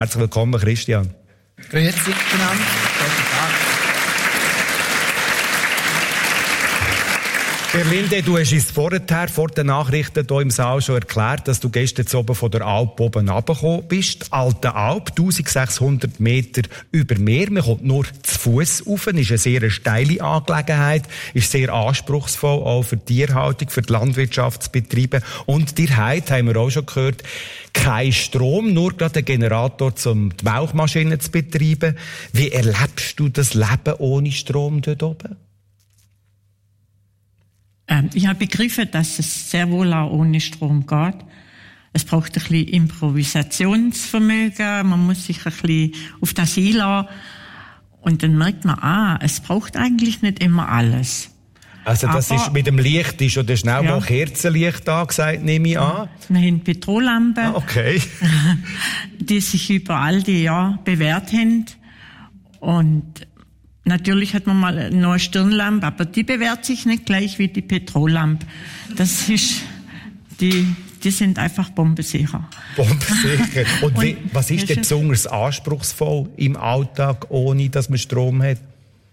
Herzlich willkommen, Christian. Grüezi miteinander. Guten Tag. Gerlinde, du hast uns vor den Nachrichten hier im Saal schon erklärt, dass du gestern oben von der Alp oben runtergekommen bist. Die Alte Alp, 1600 Meter über Meer. Man kommt nur zu Fuss rauf. Ist eine sehr steile Angelegenheit. Ist sehr anspruchsvoll, auch für die Tierhaltung, für die Landwirtschaftsbetriebe. Und die Heid, haben wir auch schon gehört, kein Strom, nur gerade ein Generator, um die Melkmaschine zu betreiben. Wie erlebst du das Leben ohne Strom dort oben? Ich habe begriffen, dass es sehr wohl auch ohne Strom geht. Es braucht ein bisschen Improvisationsvermögen, man muss sich ein bisschen auf das einlassen. Und dann merkt man, es braucht eigentlich nicht immer alles. Also das ist mit dem Licht ist oder schnell mal Kerzenlicht angesagt, nehme ich an. Wir haben Petrollampen, okay. die sich über all die Jahre bewährt haben. Und natürlich hat man mal noch eine Stirnlampe, aber die bewährt sich nicht gleich wie die Petrollampe. Das ist, die sind einfach bombensicher. Bombensicher. Und was ist denn besonders anspruchsvoll im Alltag, ohne dass man Strom hat?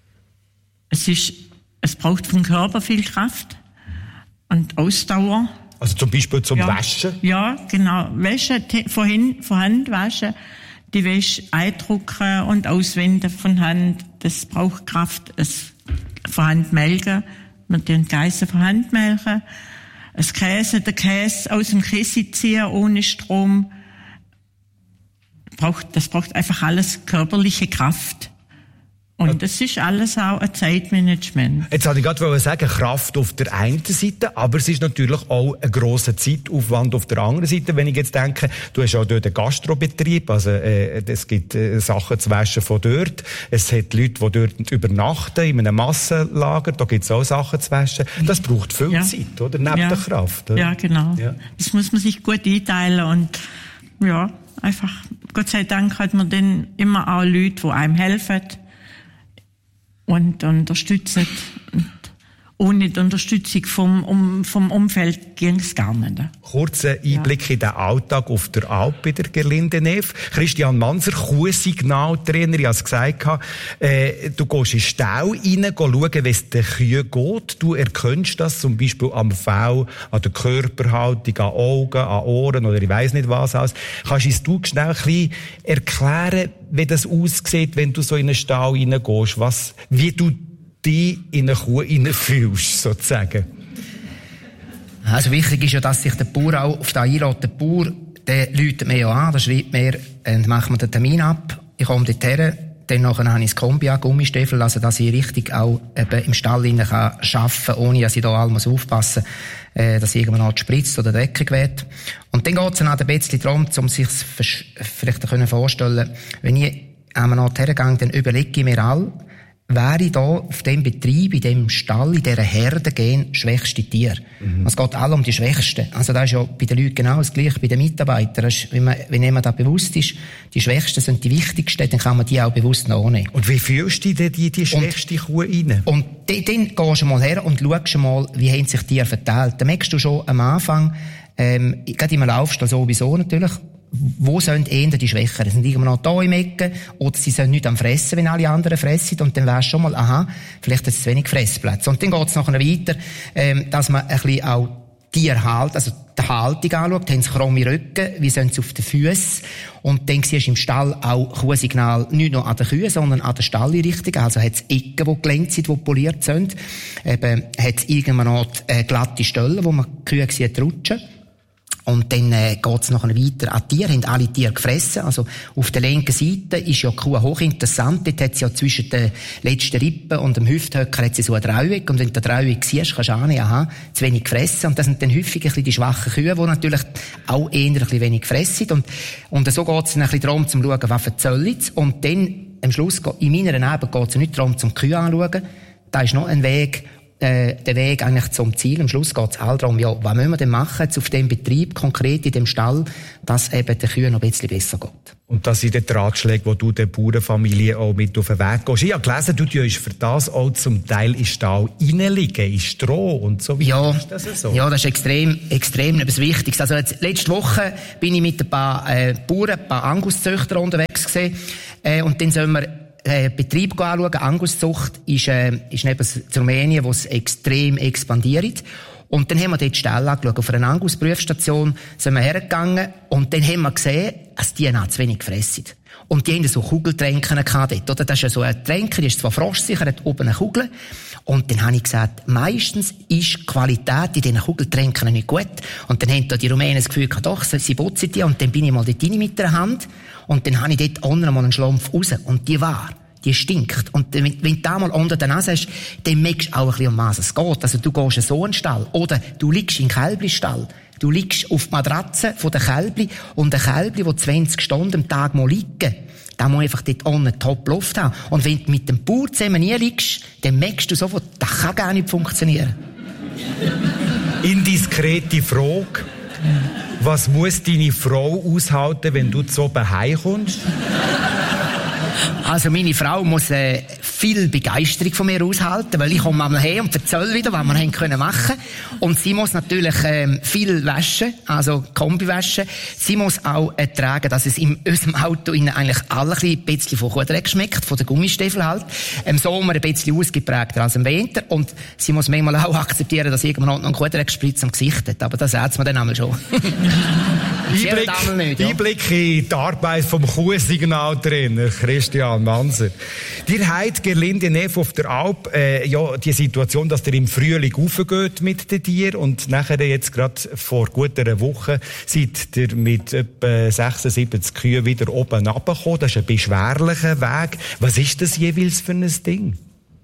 Es braucht vom Körper viel Kraft und Ausdauer. Also zum Beispiel zum Waschen? Ja, genau. Waschen, von Hand waschen. Die Wäsche eindrucken und auswenden von Hand, das braucht Kraft. Von Hand melken, wir den Geissen von Hand melken. Den Käse aus dem Käse ziehen ohne Strom. Das braucht einfach alles körperliche Kraft. Und das ist alles auch ein Zeitmanagement. Jetzt wollte ich gerade sagen, Kraft auf der einen Seite, aber es ist natürlich auch ein grosser Zeitaufwand auf der anderen Seite. Wenn ich jetzt denke, du hast auch dort einen Gastrobetrieb, also es gibt Sachen zu waschen von dort. Es hat Leute, die dort übernachten, in einem Massenlager, da gibt es auch Sachen zu waschen. Das braucht viel Zeit, oder? Neben der Kraft. Oder? Ja, genau. Ja. Das muss man sich gut einteilen und einfach, Gott sei Dank hat man dann immer auch Leute, die einem helfen und unterstützen. Und ohne die Unterstützung vom Umfeld ging es gar nicht. Kurzer Einblick in den Alltag auf der Alp bei der Gerlinde Neff. Christian Manser, Kuhsignaltrainer, ich habe es gesagt, du gehst in den Stall rein, schauen, wie es den Kühen geht. Du erkennst das zum Beispiel am Fell, an der Körperhaltung, an Augen, an Ohren oder ich weiss nicht was alles. Kannst du uns schnell ein bisschen erklären, wie das aussieht, wenn du so in einen Stall reingehst, wie du die in eine Kuh hineinfühlst, sozusagen? Also wichtig ist ja, dass sich der Bauer auch auf das einlässt. Der Bauer, der läutet mir ja an, der schreibt mir, machen wir den Termin ab, ich komme dorthin, dann nachher habe ich das Kombi an, Gummistiefel, also dass ich richtig auch eben im Stall arbeiten kann, ohne dass ich da all aufpassen muss, dass irgendwann spritzt oder dreckig wird. Und dann geht es dann auch ein bisschen darum, um sich vielleicht vorstellen, wenn ich einmal nach hergehe, dann überlege ich mir all, wäre ich da auf dem Betrieb, in dem Stall, in dieser Herde gehen, schwächste Tier. Es geht alle um die Schwächsten. Also das ist ja bei den Leuten genau das Gleiche, bei den Mitarbeitern. Wenn jemand da bewusst ist, die Schwächsten sind die Wichtigsten, dann kann man die auch bewusst nachnehmen. Und wie fühlst du denn die schwächste Kuh rein? Und dann gehst du mal her und schaust mal, wie haben sich die Tiere verteilt. Dann merkst du schon am Anfang, gerade im Laufstall sowieso natürlich, wo sind eher die Schwächeren? Sind irgendwann noch da im Ecken? Oder sie sind nicht am Fressen, wenn alle anderen fressen? Und dann weisst du schon mal, vielleicht hat es zu wenig Fressplatz. Und dann geht es nachher weiter, dass man ein bisschen auch Tierhaltung, also die Haltung anschaut. Haben sie krumme Rücken? Wie sind sie auf den Füßen? Und dann siehst du im Stall auch Kuhsignal nicht nur an den Kühen, sondern an der Stalleinrichtung. Also hat es Ecken, die gelenkt sind, die poliert sind. Eben, hat es irgendwann noch glatte Stellen, wo man die Kühe sieht rutschen. Und dann geht's nachher weiter an Tiere, haben alle Tiere gefressen. Also auf der linken Seite ist ja die Kuh hochinteressant. Dort hat sie ja zwischen den letzten Rippen und dem Hüfthöcker hat sie so ein Dreieck. Und wenn du ein Dreieck siehst, kannst du ahnen, zu wenig gefressen. Und das sind dann häufig ein bisschen die schwachen Kühe, die natürlich auch eher ein bisschen wenig fressen. Und so geht's dann ein bisschen darum, zu schauen, was verzöllen sie. Und dann, am Schluss, in meiner Arbeit geht's nicht darum, zum Kühe anzuschauen. Da ist noch ein Weg, der Weg eigentlich zum Ziel. Am Schluss geht es all darum, ja, was müssen wir denn machen jetzt auf dem Betrieb, konkret in dem Stall, dass eben den Kühen noch ein bisschen besser geht. Und das sind die Ratschläge, die du der Bauernfamilie auch mit auf den Weg gehst. Ich habe gelesen, du tust für das auch zum Teil in Stall reinliegen, in Stroh und so weiter. Ja, ist das so? Ja, das ist extrem etwas Wichtiges. Also jetzt, letzte Woche bin ich mit ein paar Bauern, ein paar Anguszüchtern unterwegs gewesen, und dann sollen wir Betrieb anschauen. Anguszucht ist neben Rumänien, wo es extrem expandiert. Und dann haben wir dort die Stelle angeschaut. Auf einer Angus-Prüfstation sind wir hergegangen und dann haben wir gesehen, dass die noch zu wenig gefressen. Und die haben so Kugeltränken gehabt dort, oder? Das ist ja so ein Tränken, die ist zwar frostsicher, hat oben eine Kugel. Und dann habe ich gesagt, meistens ist die Qualität in diesen Kugeltränken nicht gut. Und dann haben da die Rumänen das Gefühl gehabt, doch, sie putzen die. Und dann bin ich mal dort rein mit der Hand. Und dann habe ich dort unten mal einen Schlumpf raus. Und die stinkt. Und wenn du da mal unter der Nase hast, dann merkst du auch ein bisschen, um was es geht. Also du gehst in so einen Stall. Oder du liegst in den Kälbli-Stall. Du liegst auf die Matratze von den Kälbli. Und ein Kälbli, das 20 Stunden am Tag mal liegen, da muss einfach dort unten top Luft haben. Und wenn du mit dem Bauer zusammen nie liegst, dann merkst du sofort, das kann gar nicht funktionieren. Indiskrete Frage. Was muss deine Frau aushalten, wenn du zu oben heimkommst? Also meine Frau muss viel Begeisterung von mir aushalten, weil ich komme einmal her und erzähle wieder, was wir haben können machen. Und sie muss natürlich viel waschen, also Kombi waschen. Sie muss auch ertragen, dass es in unserem Auto eigentlich alle ein bisschen von Kudreck schmeckt, von den Gummistiefeln halt. Im Sommer ein bisschen ausgeprägter als im Winter. Und sie muss manchmal auch akzeptieren, dass irgendwann noch ein Kudreckspritz am Gesicht hat. Aber das sagt man dann einmal schon. Einblick in die Arbeit vom Kuhsignaltrainer Christian Manser. Dir habt Gerlinde Neff auf der Alp die Situation, dass ihr im Frühling raufgeht mit den Tieren und nachher jetzt gerade vor gut einer Woche seid ihr mit etwa 76 Kühen wieder oben runtergekommen. Das ist ein beschwerlicher Weg. Was ist das jeweils für ein Ding?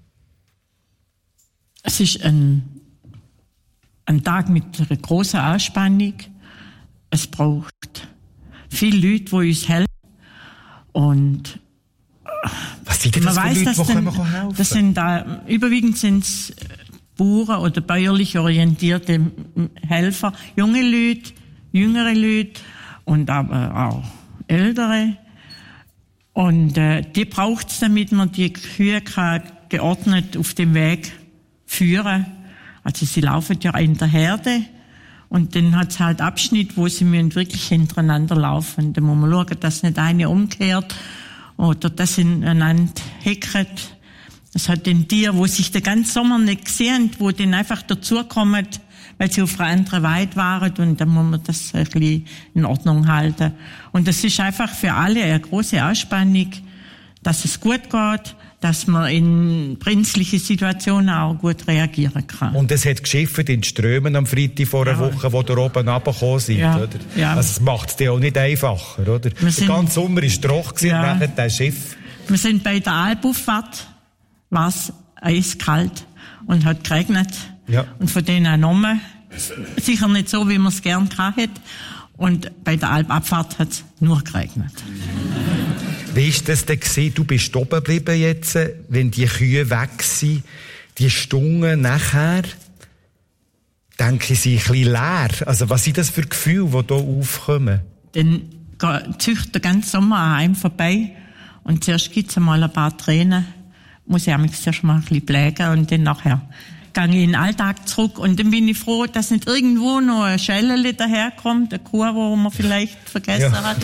Es ist ein Tag mit einer grossen Anspannung. Es braucht viele Leute, die uns helfen. Und was sind denn das für Leute, die helfen? Das sind überwiegend sind's Bauern oder bäuerlich orientierte Helfer, junge Leute, jüngere Leute und aber auch ältere. Und die braucht es, damit man die Kühe geordnet auf dem Weg führen. Also sie laufen ja in der Herde. Und dann hat es halt Abschnitt, wo sie müssen wirklich hintereinander laufen. Da muss man schauen, dass nicht eine umkehrt oder dass sie einander hecken. Es hat den Tier, wo sich den ganzen Sommer nicht gesehen, wo dann einfach dazukommen, weil sie auf einer anderen Weide waren. Und dann muss man das ein bisschen in Ordnung halten. Und das ist einfach für alle eine große Anspannung, dass es gut geht, dass man in brenzlichen Situationen auch gut reagieren kann. Und es hat geschifft in Strömen am Freitag vor einer Woche, wo ihr oben runtergekommen seid, oder? Ja. Also es macht es dir auch nicht einfacher, oder? Der ganze Sommer war trocken, nachher das Schiff. Wir sind bei der Alpauffahrt, war es eiskalt und hat geregnet. Ja. Und von denen auch nochmal. Sicher nicht so, wie man es gern gehabt hätte. Und bei der Alpabfahrt hat es nur geregnet. Wie war das denn gewesen? Du bist oben geblieben jetzt, wenn die Kühe weg sind, die Stunden nachher, denke ich, sind ein bisschen leer. Also was sind das für Gefühle, die hier aufkommen? Dann züchtet der ganze Sommer an einem vorbei und zuerst gibt es einmal ein paar Tränen, muss ich mich zuerst mal ein bisschen pflegen und dann nachher gehe ich in den Alltag zurück und dann bin ich froh, dass nicht irgendwo noch ein Schällerli daherkommt, eine Kuh, wo man vielleicht vergessen hat.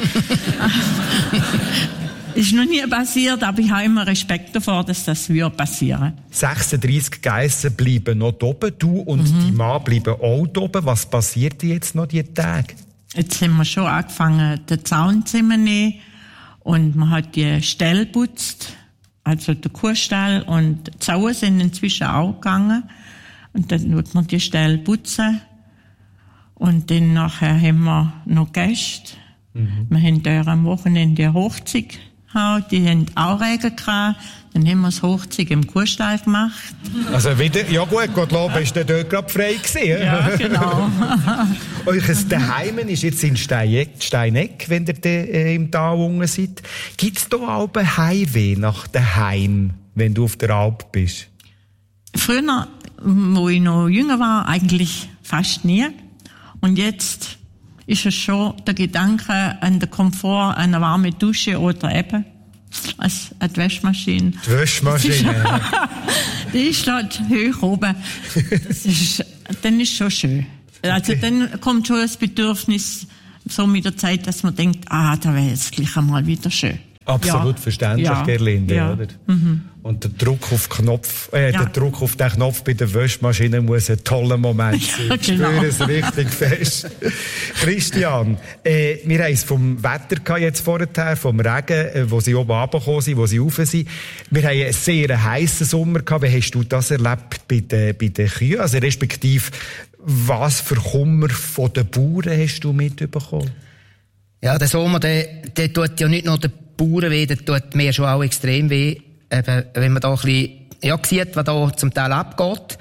Ist noch nie passiert, aber ich habe immer Respekt davor, dass das passieren würde. 36 Geissen bleiben noch oben, du und die Mann bleiben auch oben. Was passiert jetzt noch diese Tage? Jetzt haben wir schon angefangen, den Zaun zu nehmen und man hat die Ställe geputzt, also der Kuhstall und die Zaun sind inzwischen auch gegangen und dann wird man die Ställe putzen und dann nachher haben wir noch Gäste. Wir haben da am Wochenende eine Hochzeit. Die haben auch Regen gehabt. Dann haben wir das Hochzeit im Kuhstall gemacht. Also wieder, ja gut, Gottlob ist der dort gerade frei gewesen. Ja, genau. Euch Daheim ist jetzt in Steineck, wenn ihr im Tal unten seid. Gibt's da auch ein Heimweh nach daheim, wenn du auf der Alp bist? Früher, wo ich noch jünger war, eigentlich fast nie. Und jetzt ist es schon der Gedanke an den Komfort einer warmen Dusche oder eben eine Waschmaschine. Die Waschmaschine. Die ist dort hoch oben. Dann ist schon schön. Also dann kommt schon das Bedürfnis so mit der Zeit, dass man denkt, da wäre jetzt gleich einmal wieder schön. Absolut verständlich, Gerlinde, oder? Mhm. Und der Druck auf der Druck auf den Knopf bei der Waschmaschine muss ein toller Moment sein. Ich spüre es richtig fest. Christian, wir haben es vom Wetter gehabt jetzt vorher, vom Regen, wo sie oben runtergekommen sind, wo sie rauf sind. Wir haben einen sehr heissen Sommer gehabt. Wie hast du das erlebt bei den Kühen? Also respektive, was für Kummer von den Bauern hast du mitbekommen? Ja, der Sommer, der tut ja nicht nur den Bauern weh, der tut mir schon auch extrem weh. Eben, wenn man da ein bisschen, sieht, was da zum Teil abgeht.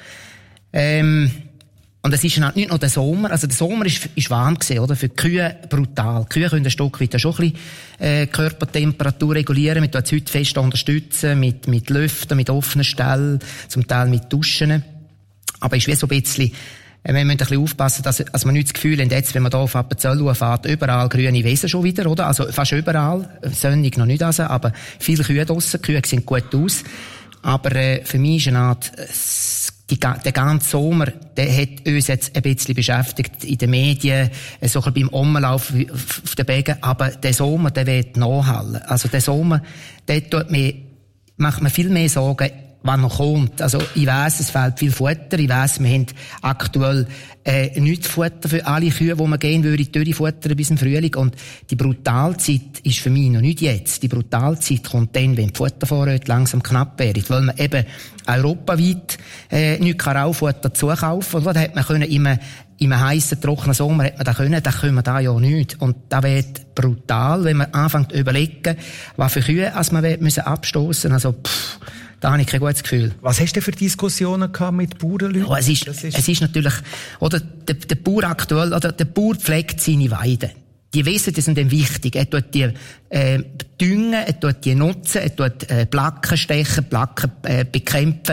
Und es ist halt nicht nur der Sommer. Also der Sommer ist warm gewesen, oder? Für die Kühe brutal. Die Kühe können ein Stück weit schon ein bisschen, Körpertemperatur regulieren. Wir tun es heute fest unterstützen, mit Lüften, mit offenen Ställen, zum Teil mit Duschen. Aber es ist wie so ein bisschen, wir müssen ein bisschen aufpassen, dass man nicht das Gefühl haben, jetzt, wenn man hier auf Appenzell fährt, überall grüne Wiesen schon wieder, oder? Also fast überall. Sonnig noch nicht also, aber viele Kühe draussen. Die Kühe sehen gut aus. Aber für mich ist eine Art, der ganze Sommer, der hat uns jetzt ein bisschen beschäftigt in den Medien, so ein bisschen beim Umlauf auf den Bergen. Aber der Sommer, der wird nachhallen. Also der Sommer, der macht mir viel mehr Sorgen, was noch kommt. Also, ich weiss, es fehlt viel Futter. Ich weiss, wir haben aktuell, nicht Futter für alle Kühe, wo man gehen würde, durchfuttern bis im Frühling. Und die Brutalzeit ist für mich noch nicht jetzt. Die Brutalzeit kommt dann, wenn die Futtervorräte langsam knapp werden. Weil man eben europaweit, nicht Raufutter zukaufen. Oder? Da hat man können im heissen, trockenen Sommer hat man das können wir da ja nicht. Und da wird brutal, wenn man anfängt zu überlegen, was für Kühe, als man abstoßen. Also, da habe ich kein gutes Gefühl. Was hast du für Diskussionen gehabt mit Bauernleuten? Oh, es ist natürlich, oder, der Bauer aktuell, oder, der Bauer pflegt seine Weiden. Die Wiesen, die sind ihm wichtig. Er tut die, düngen, er tut die nutzen, er tut, Placken stechen, Placken, bekämpfen,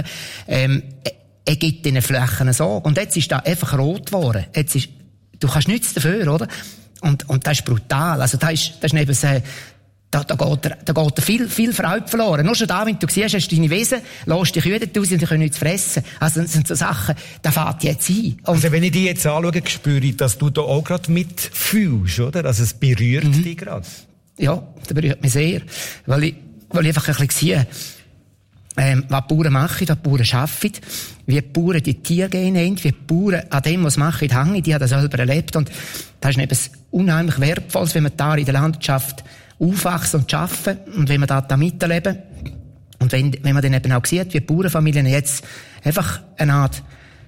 er gibt diesen Flächen Sorge. Und jetzt ist da einfach rot geworden. Du kannst nichts dafür, oder? Und das ist brutal. Also, das ist neben da geht viel Freude verloren. Nur schon da, wenn du siehst, hast du deine Wiesen, lässt die Kühe raus und die können nichts fressen. Also, das sind so Sachen, da fährt jetzt ein. Also, wenn ich dich jetzt anschaue, spüre ich, dass du da auch gerade mitfühlst, oder? Also, es berührt dich gerade. Ja, das berührt mich sehr. Weil ich einfach ein bisschen sehe, was die Bauern machen, was die Bauern arbeiten, wie die Bauern die Tiere gehen haben, wie die Bauern an dem, was sie machen, hängen. Die haben das selber erlebt. Und das ist etwas unheimlich Wertvolles, wenn man da in der Landwirtschaft aufwachsen und arbeiten und wenn wir da miterleben und wenn man dann eben auch sieht, wie die Bauernfamilien jetzt einfach eine Art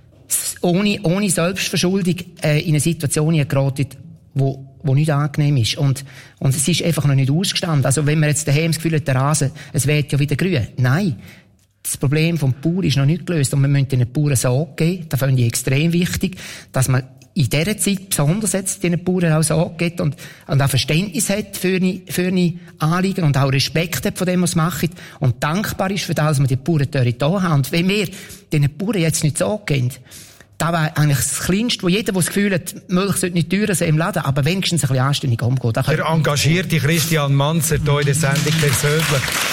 ohne Selbstverschuldung in eine Situation geraten, wo nicht angenehm ist und es ist einfach noch nicht ausgestanden. Also wenn man jetzt daheim das Gefühl hat, der Rasen, es wird ja wieder grün. Nein, das Problem vom Bauern ist noch nicht gelöst und wir müssen den Bauern Sorge geben, das finde ich extrem wichtig, dass man in dieser Zeit besonders jetzt den Bauern auch Sorge gibt und auch Verständnis hat für eine Anliegen und auch Respekt hat von dem, was sie machen und dankbar ist für das, was wir die Bauern da haben. Und wenn wir den Bauern jetzt nicht Sorge geben, das wäre eigentlich das Kleinste, wo jeder, der das Gefühl hat, Milch sollte nicht teurer sein im Laden, aber wenigstens ein bisschen anständig umgehen. Der engagierte Christian Manzer hier in der Sendung persönlich.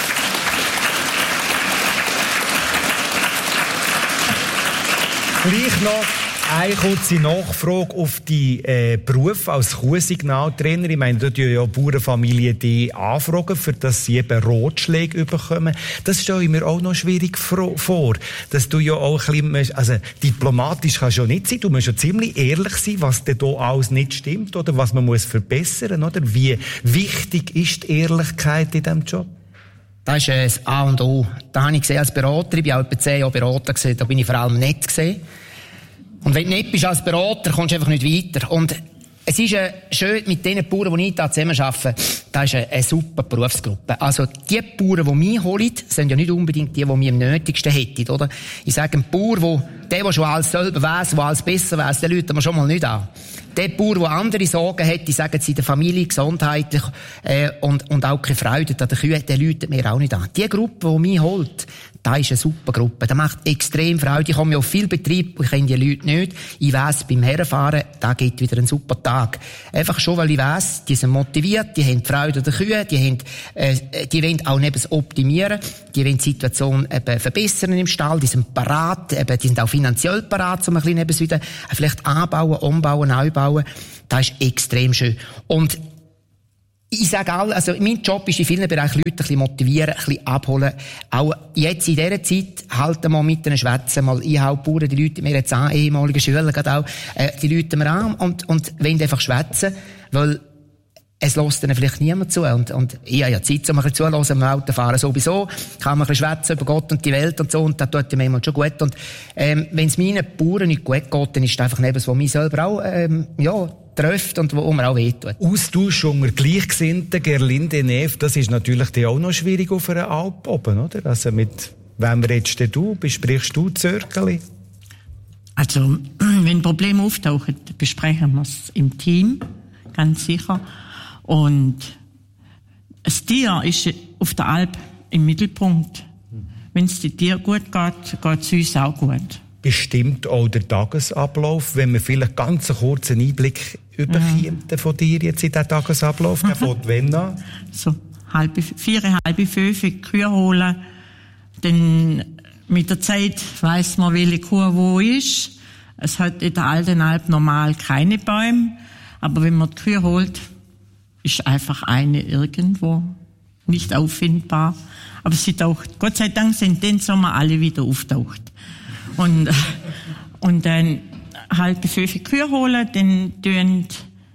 Gleich noch eine kurze Nachfrage auf die Beruf als Kuhsignaltrainer. Ich meine, da tun ja Bauernfamilien die anfragen, für dass sie eben Rotschläge bekommen. Das stelle ich mir auch noch schwierig vor. Dass du ja auch ein bisschen, also diplomatisch kannst du ja nicht sein, du musst ja ziemlich ehrlich sein, was denn da alles nicht stimmt oder was man muss verbessern, oder? Wie wichtig ist die Ehrlichkeit in diesem Job? Das ist das A und O. Da habe ich gesehen als Berater, ich bin auch etwa 10 Jahre Berater gesehen, da bin ich vor allem nett gesehen. Und wenn du nicht bist als Berater, kommst du einfach nicht weiter. Und es ist schön, mit den Bauern, die ich da zusammen arbeite, das ist eine super Berufsgruppe. Also, die Bauern, die mich holen, sind ja nicht unbedingt die mich am nötigsten hätten, oder? Ich sage, ein Bauer, der schon alles selber weiss, der alles besser weiss, der läutet mir schon mal nicht an. der Bauer, der andere Sorgen hat, die sagen sie in der Familie, gesundheitlich, und auch keine Freude an den Kühen, der läutet mir auch nicht an. Die Gruppe, die mich holt, das ist eine super Gruppe. Das macht extrem Freude. Ich komme ja auf viel Betrieb, ich kenne die Leute nicht. Ich weiss, beim Herrenfahren, da geht wieder ein super Tag. Einfach schon, weil ich weiss, die sind motiviert, die haben Freude an den Kühen, die wollen auch nebens optimieren, die wollen die Situation eben verbessern im Stall, die sind parat, die sind auch finanziell parat, um ein bisschen nebens wieder vielleicht anbauen, umbauen, neu bauen. Das ist extrem schön. Und ich sage all, also mein Job ist in vielen Bereichen Leute ein bisschen motivieren, ein bisschen abholen. Auch jetzt in dieser Zeit halten wir mit ihnen schwätzen, mal Einhaubbauern, die Leute mir jetzt an, ehemalige Schüler gerade auch, die Leute mir an und wollen einfach schwätzen, weil es lässt ihnen vielleicht niemand zu. Und ich habe ja Zeit, um ein bisschen zuzuhören, am Autofahren sowieso. Kann man ein bisschen schwätzen über Gott und die Welt und so, und das tut mir manchmal schon gut. Und, wenn es meinen Bauern nicht gut geht, dann ist das einfach etwas, was mich selber auch, trifft und wo mir auch wehtut. Austausch unter Gleichgesinnten, Gerlinde Neff, das ist natürlich auch noch schwierig auf einer Alp oben, oder? Also mit wem redest du? Besprichst du Zirkeli? Also, wenn Probleme auftauchen, besprechen wir es im Team, ganz sicher. Und das Tier ist auf der Alp im Mittelpunkt. Wenn es den Tier gut geht, geht es uns auch gut. Bestimmt auch der Tagesablauf, wenn wir vielleicht ganz einen kurzen Einblick überkommen von dir jetzt in diesen Tagesablauf, der fängt wann an? So 4:30, 5:00 Kühe holen. Dann mit der Zeit weiss man, welche Kuh wo ist. Es hat in der alten Alp normal keine Bäume, aber wenn man die Kühe holt, ist einfach eine irgendwo nicht auffindbar. Aber sie taucht, Gott sei Dank sind den Sommer alle wieder auftaucht. Und dann 4:30 Kühe holen, dann tun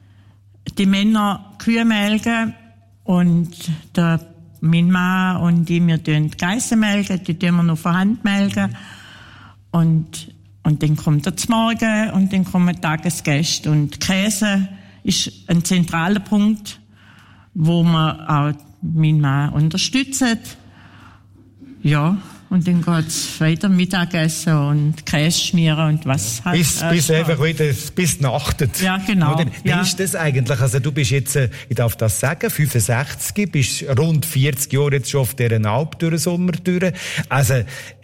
die Männer Kühe melken und mein Mann und wir tun die Geissen melken, die tun wir noch von Hand melken. Und dann kommt der Morgen und dann kommen Tagesgäste. Und Käse ist ein zentraler Punkt, wo man auch mein Mann unterstützt. Ja. Und dann geht's weiter Mittagessen und Käse schmieren und was halt. Bis einfach wieder, bis nachtet. Ja, genau. Oder? Wie ist das eigentlich? Also du bist jetzt, ich darf das sagen, 65, bist rund 40 Jahre jetzt schon auf dieser Alp durch den Sommer durch. Also,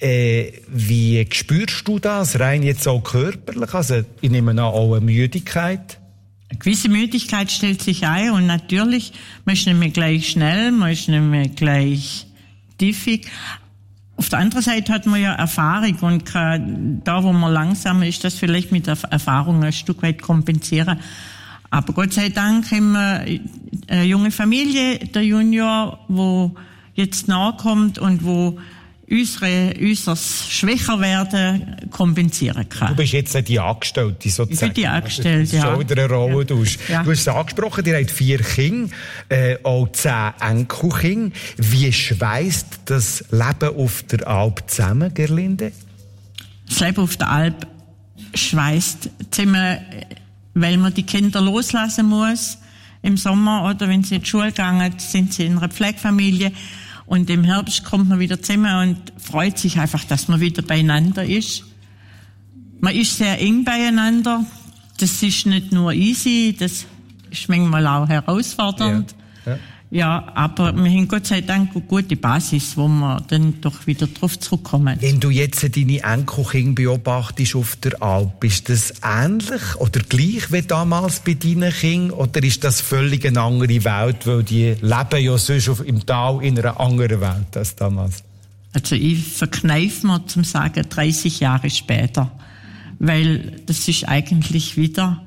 wie spürst du das? Rein jetzt auch körperlich? Also, ich nehme an, auch eine Müdigkeit? Eine gewisse Müdigkeit stellt sich ein und natürlich, man ist nicht mehr gleich schnell, man ist nicht mehr gleich tiefig. Auf der anderen Seite hat man ja Erfahrung und kann da, wo man langsamer ist, das vielleicht mit der Erfahrung ein Stück weit kompensieren. Aber Gott sei Dank haben wir eine junge Familie, der Junior, wo jetzt nachkommt und wo unser schwächer werden kompensieren kann. Du bist jetzt die Angestellte sozusagen. Ich bin die Angestellte, ja. Das ist schon wieder eine Rolle. Ja. Du hast es angesprochen, ihr habt 4 Kinder, auch 10 Enkelkinder. Wie schweisst das Leben auf der Alp zusammen, Gerlinde? Das Leben auf der Alp schweisst zusammen, weil man die Kinder loslassen muss im Sommer, oder wenn sie in die Schule gehen, sind sie in einer Pflegefamilie. Und im Herbst kommt man wieder zusammen und freut sich einfach, dass man wieder beieinander ist. Man ist sehr eng beieinander. Das ist nicht nur easy, das ist manchmal auch herausfordernd. Ja, aber wir haben Gott sei Dank eine gute Basis, wo wir dann doch wieder drauf zurückkommen. Wenn du jetzt deine Enkelkinder beobachtest auf der Alp, ist das ähnlich oder gleich wie damals bei deinen Kindern? Oder ist das völlig eine andere Welt, weil die leben ja sonst im Tal in einer anderen Welt als damals? Also ich verkneife mir zum Sagen 30 Jahre später, weil das ist eigentlich wieder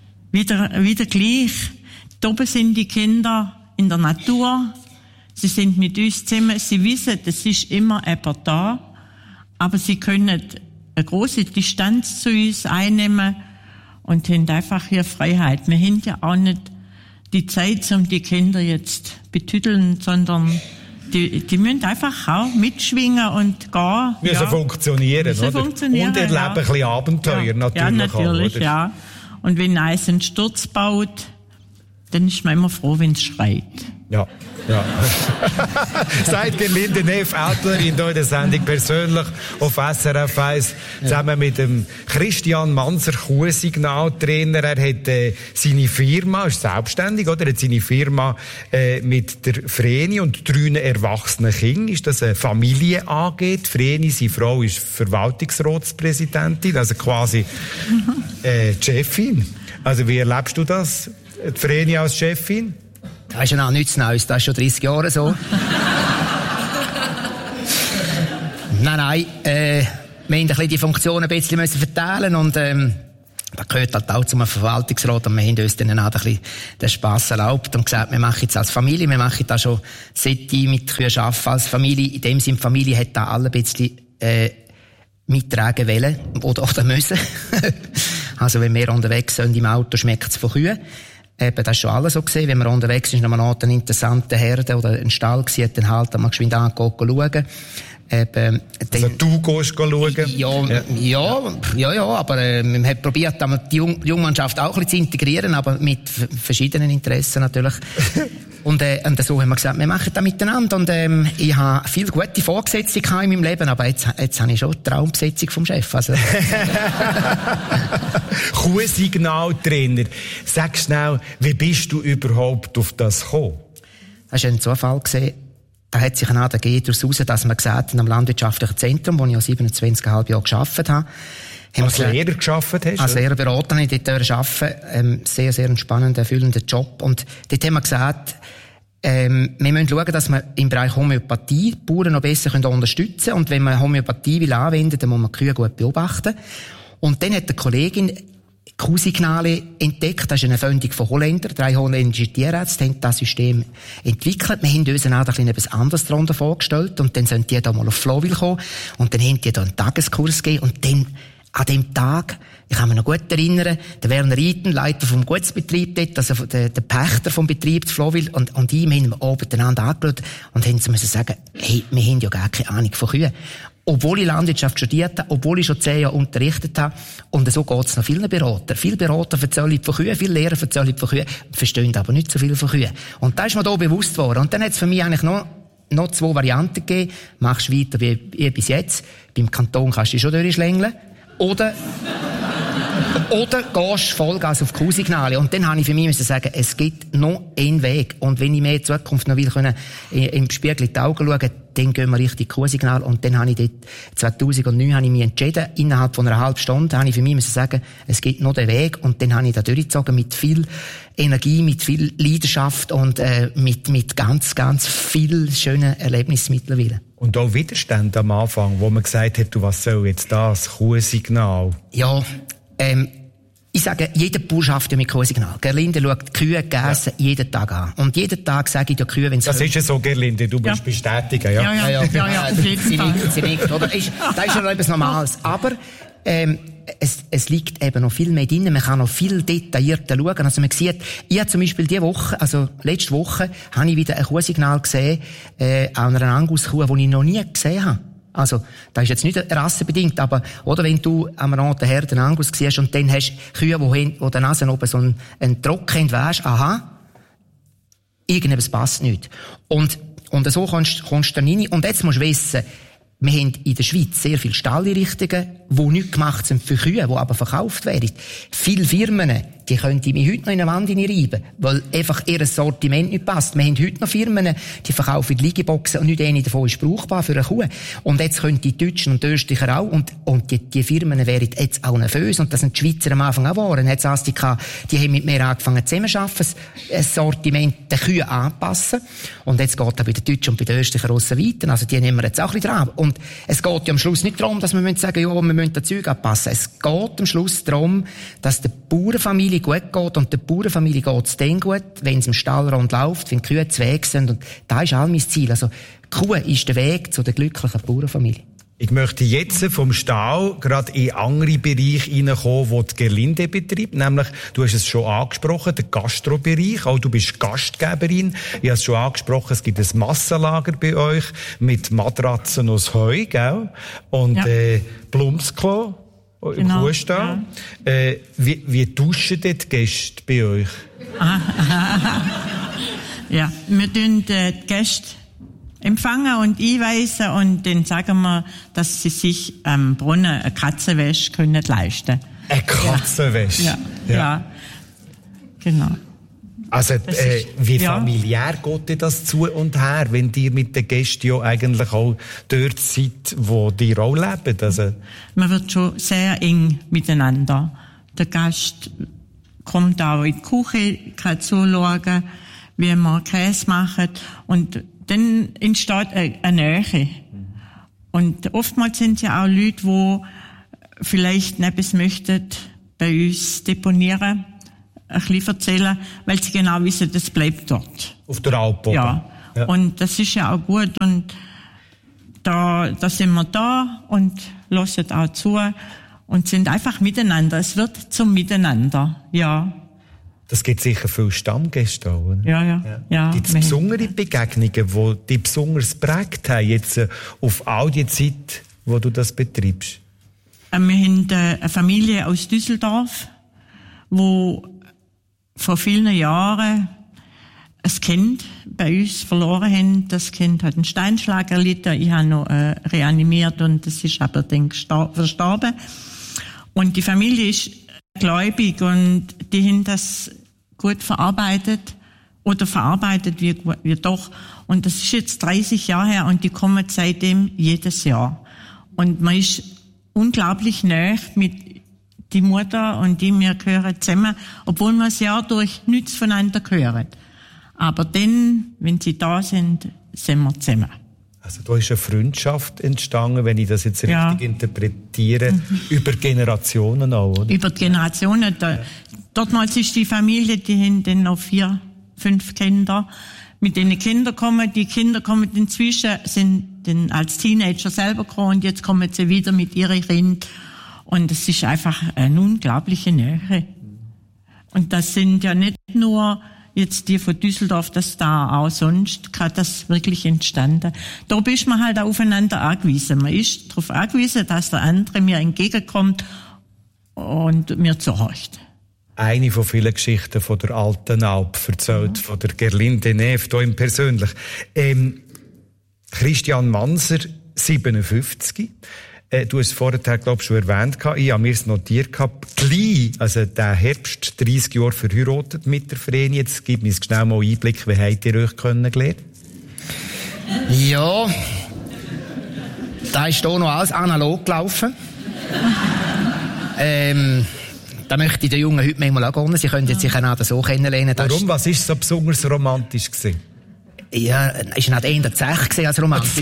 gleich. Da oben sind die Kinder in der Natur, sie sind mit uns zusammen, sie wissen, das ist immer jemand da, aber sie können eine grosse Distanz zu uns einnehmen und haben einfach hier Freiheit. Wir haben ja auch nicht die Zeit, um die Kinder jetzt betüdeln, sondern die müssen einfach auch mitschwingen und gehen. Müssen funktionieren, oder? Funktionieren, und erleben ein bisschen Abenteuer natürlich. Ja, natürlich, auch, oder? ja. Und wenn eins einen Sturz baut, dann ist man immer froh, wenn es schreit. Ja. Sagt Gerlinde Neff, Autorin hier in der Sendung, persönlich auf SRF 1, zusammen mit dem Christian Manser, Kuhsignaltrainer. Er hat seine Firma, ist selbstständig, oder? Er hat seine Firma mit der Vreni und 3 erwachsenen Kindern. Ist das eine Familie AG? Die Vreni, seine Frau, ist Verwaltungsratspräsidentin, also quasi die Chefin. Also wie erlebst du das, die Vreni als Chefin? Das ist ja noch nichts Neues, das ist schon 30 Jahre so. Nein, wir mussten die Funktionen ein bisschen verteilen und das gehört halt auch zum Verwaltungsrat und wir haben uns dann auch ein bisschen den Spass erlaubt und gesagt, wir machen jetzt als Familie, wir machen das schon seit ich mit Kühen arbeite als Familie. In dem Sinne, die Familie hat da alle ein bisschen mittragen wollen oder müssen. Also wenn wir unterwegs sind im Auto, schmeckt es von Kühen. Das ist schon alles so gesehen. Wenn man unterwegs ist, noch mal eine interessante Herde oder ein Stall gesehen, dann halt mal geschwind schauen. Also du gehst schauen? Ja, aber man hat probiert, die Jungmannschaft auch ein bisschen zu integrieren, aber mit verschiedenen Interessen natürlich. Und so haben wir gesagt, wir machen das miteinander. Und ich habe viele gute Vorgesetzte in meinem Leben, aber jetzt habe ich schon die Traumbesetzung vom Chef. Also. Kuhsignaltrainer. Sag schnell, wie bist du überhaupt auf das gekommen? Das war ein Zufall gewesen. Da hat sich daraus ergeben, dass man gesagt hat, am Landwirtschaftlichen Zentrum, wo ich ja 27,5 Jahre gearbeitet habe. Als Lehrer gearbeitet hast? Als Lehrerberater habe ich dort arbeiten. Sehr, sehr ein spannender, erfüllender Job. Und dort haben wir gesagt, wir müssen schauen, dass wir im Bereich Homöopathie die Bauern noch besser unterstützen können. Und wenn man Homöopathie will anwenden, dann muss man die Kühe gut beobachten. Und dann hat eine Kollegin Kuhsignale entdeckt. Das ist eine Erfindung von Holländern. 3 holländische Tierärzte haben das System entwickelt. Wir haben uns dann auch etwas anderes darunter vorgestellt. Und dann sind die da mal auf Flowil gekommen. Und dann haben die da einen Tageskurs gegeben. Und dann, an dem Tag, ich kann mich noch gut erinnern, der Werner Reiten, Leiter vom Gutsbetrieb dort, also der Pächter vom Betrieb zu Flowil, und ihm haben wir oben einander angeschaut und haben müssen sagen, hey, wir haben ja gar keine Ahnung von Kühen. Obwohl ich Landwirtschaft studiert habe, obwohl ich schon 10 Jahre unterrichtet habe. Und so geht's noch vielen Beratern. Viele Berater erzählen von Kühen, viele Lehrer erzählen von Kühen, verstehen aber nicht so viel von Kühen. Und da ist mir da bewusst worden. Und dann hat es für mich eigentlich noch 2 Varianten gegeben. Machst weiter wie bis jetzt. Beim Kanton kannst du dich schon durchschlängeln. Oder gehst Vollgas auf Kuhsignale. Und dann habe ich für mich müssen sagen, es gibt noch einen Weg. Und wenn ich mir in Zukunft noch will können, im Spiegel in die Augen schauen, dann gehen wir richtig Kuhsignal. Und dann habe ich dort, 2009 habe ich mich entschieden, innerhalb von einer halben Stunde habe ich für mich müssen sagen, es gibt noch den Weg. Und dann habe ich da durchgezogen mit viel Energie, mit viel Leidenschaft und mit ganz, ganz viel schönen Erlebnissen mittlerweile. Und auch Widerstand am Anfang, wo man gesagt hat, du, was soll jetzt das, Kuhsignal? Ja, ich sage, jeder Bauer schafft ja mit Kuhsignal. Gerlinde schaut die Kühe Gäse jeden Tag an. Und jeden Tag sage ich der Kühe, wenn sie... Das ist ja so, Gerlinde, du musst bestätigen, ja. Ja, auf jeden Fall. Sie nickt, oder? Das ist ja noch etwas Normales. Aber, es liegt eben noch viel mehr drin. Man kann noch viel detaillierter schauen. Also man sieht, ich habe zum Beispiel letzte Woche, habe ich wieder ein Kuhsignal gesehen, an einer Angus-Kuh, die ich noch nie gesehen habe. Also, das ist jetzt nicht rassenbedingt, aber, oder wenn du am Rand der Herde Angus siehst und dann hast Kühe, wo der Nase oben so einen Trocken haben, weisst, aha, irgendetwas passt nicht. Und so kommst du dann rein. Und jetzt musst du wissen, wir haben in der Schweiz sehr viele Stalleinrichtungen, die nicht gemacht sind für Kühe, die aber verkauft werden. Viele Firmen, die könnte ich mir heute noch in eine Wand hineinreiben, weil einfach ihr Sortiment nicht passt. Wir haben heute noch Firmen, die verkaufen Liegeboxen und nicht eine davon ist brauchbar für eine Kuh. Und jetzt können die Deutschen und die Österreicher auch, und die Firmen wären jetzt auch nervös, und das sind die Schweizer am Anfang auch waren. Jetzt Astika, die haben mit mir angefangen zusammenzuarbeiten, das Sortiment der Kühe anpassen. Und jetzt geht das bei den Deutschen und bei den Österreichern raus weiter. Also die nehmen wir jetzt auch ein bisschen dran. Und es geht ja am Schluss nicht darum, dass wir sagen, ja, wir müssen das Zeug anpassen. Es geht am Schluss darum, dass der Bauernfamilie gut geht, und der Bauernfamilie geht es dann gut, wenn es im Stallrand läuft, wenn die Kühe zu Weg sind, und das ist all mein Ziel. Also, die Kuh ist der Weg zu der glücklichen Bauernfamilie. Ich möchte jetzt vom Stall gerade in andere Bereiche hineinkommen, wo die Gerlinde betreibt. Nämlich, du hast es schon angesprochen, der Gastrobereich. Auch du bist Gastgeberin. Ich habe es schon angesprochen, es gibt ein Massenlager bei euch mit Matratzen aus Heu, gell? Und Plumpsklo im Kuhstall. Wie duschen dort die Gäste bei euch? Ja, wir tun die Gäste empfangen und einweisen und dann sagen wir, dass sie sich am Brunnen eine Katzenwäsche können leisten. Eine Katzenwäsche? Ja, genau. Also, wie familiär geht dir das zu und her, wenn ihr mit den Gästen ja eigentlich auch dort seid, wo die auch leben? Also man wird schon sehr eng miteinander. Der Gast kommt auch in die Küche, kann zuschauen, wie wir Käse machen. Und dann entsteht eine Nähe. Und oftmals sind ja auch Leute, die vielleicht etwas möchten bei uns deponieren, ein bisschen erzählen, weil sie genau wissen, das bleibt dort. Auf der Alp oben. Ja. Und das ist ja auch gut. Und da sind wir da und hören auch zu und sind einfach miteinander. Es wird zum Miteinander, ja. Das gibt sicher viele Stammgäste auch, oder? Ja. Gibt es besondere Begegnungen, die dich besonders geprägt haben, jetzt auf all die Zeit, wo du das betreibst? Wir haben eine Familie aus Düsseldorf, wo vor vielen Jahren ein Kind bei uns verloren haben. Das Kind hat einen Steinschlag erlitten. Ich habe noch reanimiert und das ist aber dann verstorben. Und die Familie ist gläubig und die haben das gut verarbeitet wie doch. Und das ist jetzt 30 Jahre her und die kommen seitdem jedes Jahr. Und man ist unglaublich nahe mit die Mutter und die wir gehören zusammen, obwohl wir das Jahr durch nichts voneinander hören. Aber dann, wenn sie da sind wir zusammen. Also da ist eine Freundschaft entstanden, wenn ich das jetzt richtig interpretiere, über Generationen auch, oder? Über die Generationen. Dortmals ist die Familie, die haben dann noch 4, 5 Kinder. Mit denen die Kinder kommen inzwischen, sind dann als Teenager selber gekommen und jetzt kommen sie wieder mit ihren Kindern. Und es ist einfach eine unglaubliche Nähe. Und das sind ja nicht nur jetzt die von Düsseldorf, das da auch sonst gerade das wirklich entstanden. Da ist man halt auch aufeinander angewiesen. Man ist darauf angewiesen, dass der andere mir entgegenkommt und mir zuhört. Eine von vielen Geschichten von der alten Alp erzählt, von der Gerlinde Neff, hier im Persönlich. Christian Manser, 57. Du hast es vorher, glaube ich, schon erwähnt. Ich habe mir es notiert gehabt. Gleich, also der Herbst, 30 Jahre verheiratet mit der Vreni. Jetzt gib mir schnell mal Einblick, wie habt ihr euch kennengelernt? Ja, da ist hier noch alles analog gelaufen. Da möchte ich den Jungen heute manchmal auch gönnen. Sie können sich auch so kennenlernen. Warum? Was war so besonders romantisch gewesen? Ja, ist nicht eher der Zech als romantisch.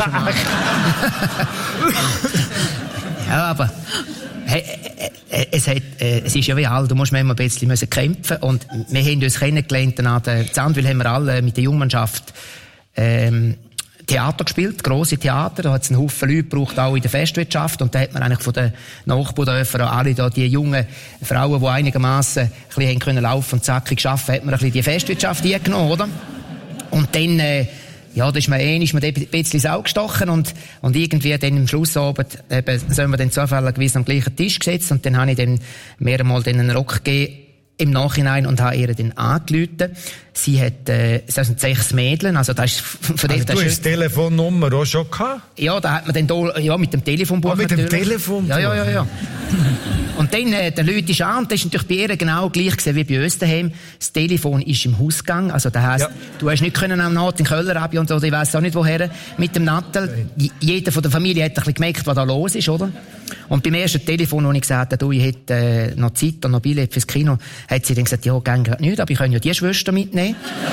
Ja, aber es ist ja wie alt, du musst manchmal ein bisschen kämpfen. Und wir haben uns kennengelernt, an der Zandwil haben wir alle mit der Jungmannschaft Theater gespielt, grosse Theater. Da hat es einen Haufen Leute gebraucht, auch in der Festwirtschaft. Und da hat man eigentlich von den Nachbardörfern alle da, die jungen Frauen, die einigermaßen ein bisschen können laufen und zackig arbeiten, hat man ein bisschen die Festwirtschaft eingenommen, oder? Und dann, da ist mir ein bisschen ins Auge gestochen und irgendwie dann am Schlussabend, sollen wir dann zufälligerweise am gleichen Tisch gesetzt und dann habe ich dann mehrmals einen Rock gegeben im Nachhinein und habe ihr dann angerufen. Sie hat, es sind 6 Mädchen, also das ist von also du hast die Telefonnummer auch schon gehabt? Ja, da hat man dann da, mit dem Telefonbuch mit natürlich. Dem Telefonbuch? Ja. Und dann, der Leute ist an, und das ist natürlich bei ihr genau gleich gewesen wie bei uns daheim. Das Telefon ist im Hausgang, also das heisst, du hast nicht können am Naht in Köller ab und so, ich weiss auch nicht woher, mit dem Nattel. Jeder von der Familie hat ein bisschen gemerkt, was da los ist, oder? Und beim ersten Telefon, wo ich gesagt habe, ich hätte noch Zeit und noch Billett fürs Kino, hat sie dann gesagt, ja, gehen gerade nicht, aber ich kann ja die Schwester mitnehmen.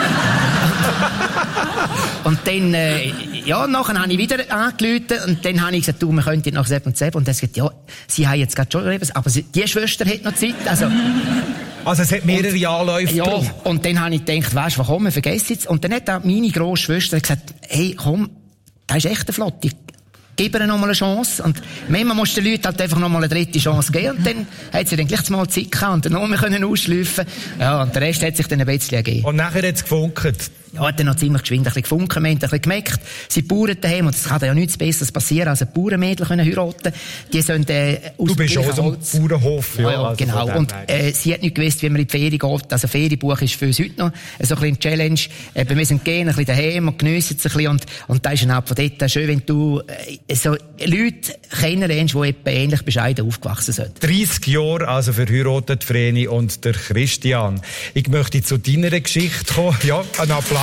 Und dann, nachher habe ich wieder angerufen und dann habe ich gesagt, wir könnten nach Sepp und Sepp. Und dann hat sie gesagt, ja, sie haben jetzt gerade schon etwas, aber die Schwester hat noch Zeit. Also es hat mehrere Anläufe gebraucht. Ja, und dann habe ich gedacht, weisst du, komm, wir vergessen jetzt. Und dann hat auch meine grosse Schwester gesagt, hey, komm, das ist echt eine Flotte. Gib ihr noch mal eine Chance. Und manchmal musst du den Leuten halt einfach noch mal eine dritte Chance geben. Und dann hat sie dann gleich Zeit gehabt und den Namen können ausschleifen. Ja, und der Rest hat sich dann ein bisschen ergeben. Und nachher hat es gefunkt. ja, hat dann noch ziemlich geschwind ein bisschen gefunken, wir haben ein bisschen gemerkt, sie Bauern daheim, und es kann ja nichts Besseres passieren, als ein Bauernmädel können heiraten. Die sollen, aus du bist auch so ein Bauernhof, ja. Ja, also genau. Und, sie hat nicht gewusst, wie man in die Ferien geht. Also, Ferienbuch ist für uns heute noch so ein bisschen eine Challenge. Wir sind gehen, ein bisschen daheim und geniessen es ein bisschen. Und da ist dann auch von dort schön, wenn du, so Leute kennenlernst, die etwa ähnlich bescheiden aufgewachsen sind. 30 Jahre, also verheiratet Vreni und der Christian. Ich möchte zu deiner Geschichte kommen. Ja, ein Applaus.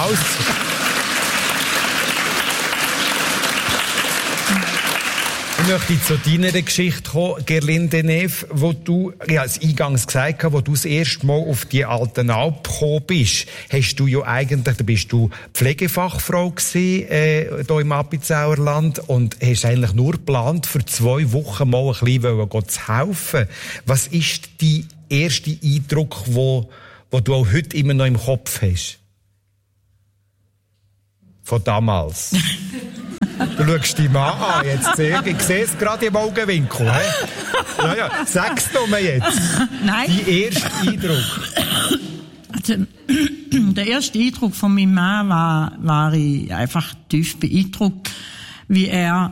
Ich möchte zu deiner Geschichte kommen, Gerlinde Neff, wo du, ja, als eingangs gesagt hast, wo du das erste Mal auf die Altenalp gekommen bist, hast du ja eigentlich, da bist du Pflegefachfrau gewesen, hier im Appenzauer Land, und hast eigentlich nur geplant, für 2 Wochen mal ein bisschen zu helfen. Was ist dein erster Eindruck, wo du auch heute immer noch im Kopf hast? Von damals. Du schaust dich mal an, jetzt ich sehe es gerade im Augenwinkel. Ja, sag's doch mal jetzt. Nein. Dein erster Eindruck. Also, der erste Eindruck von meinem Mann war ich einfach tief beeindruckt, wie er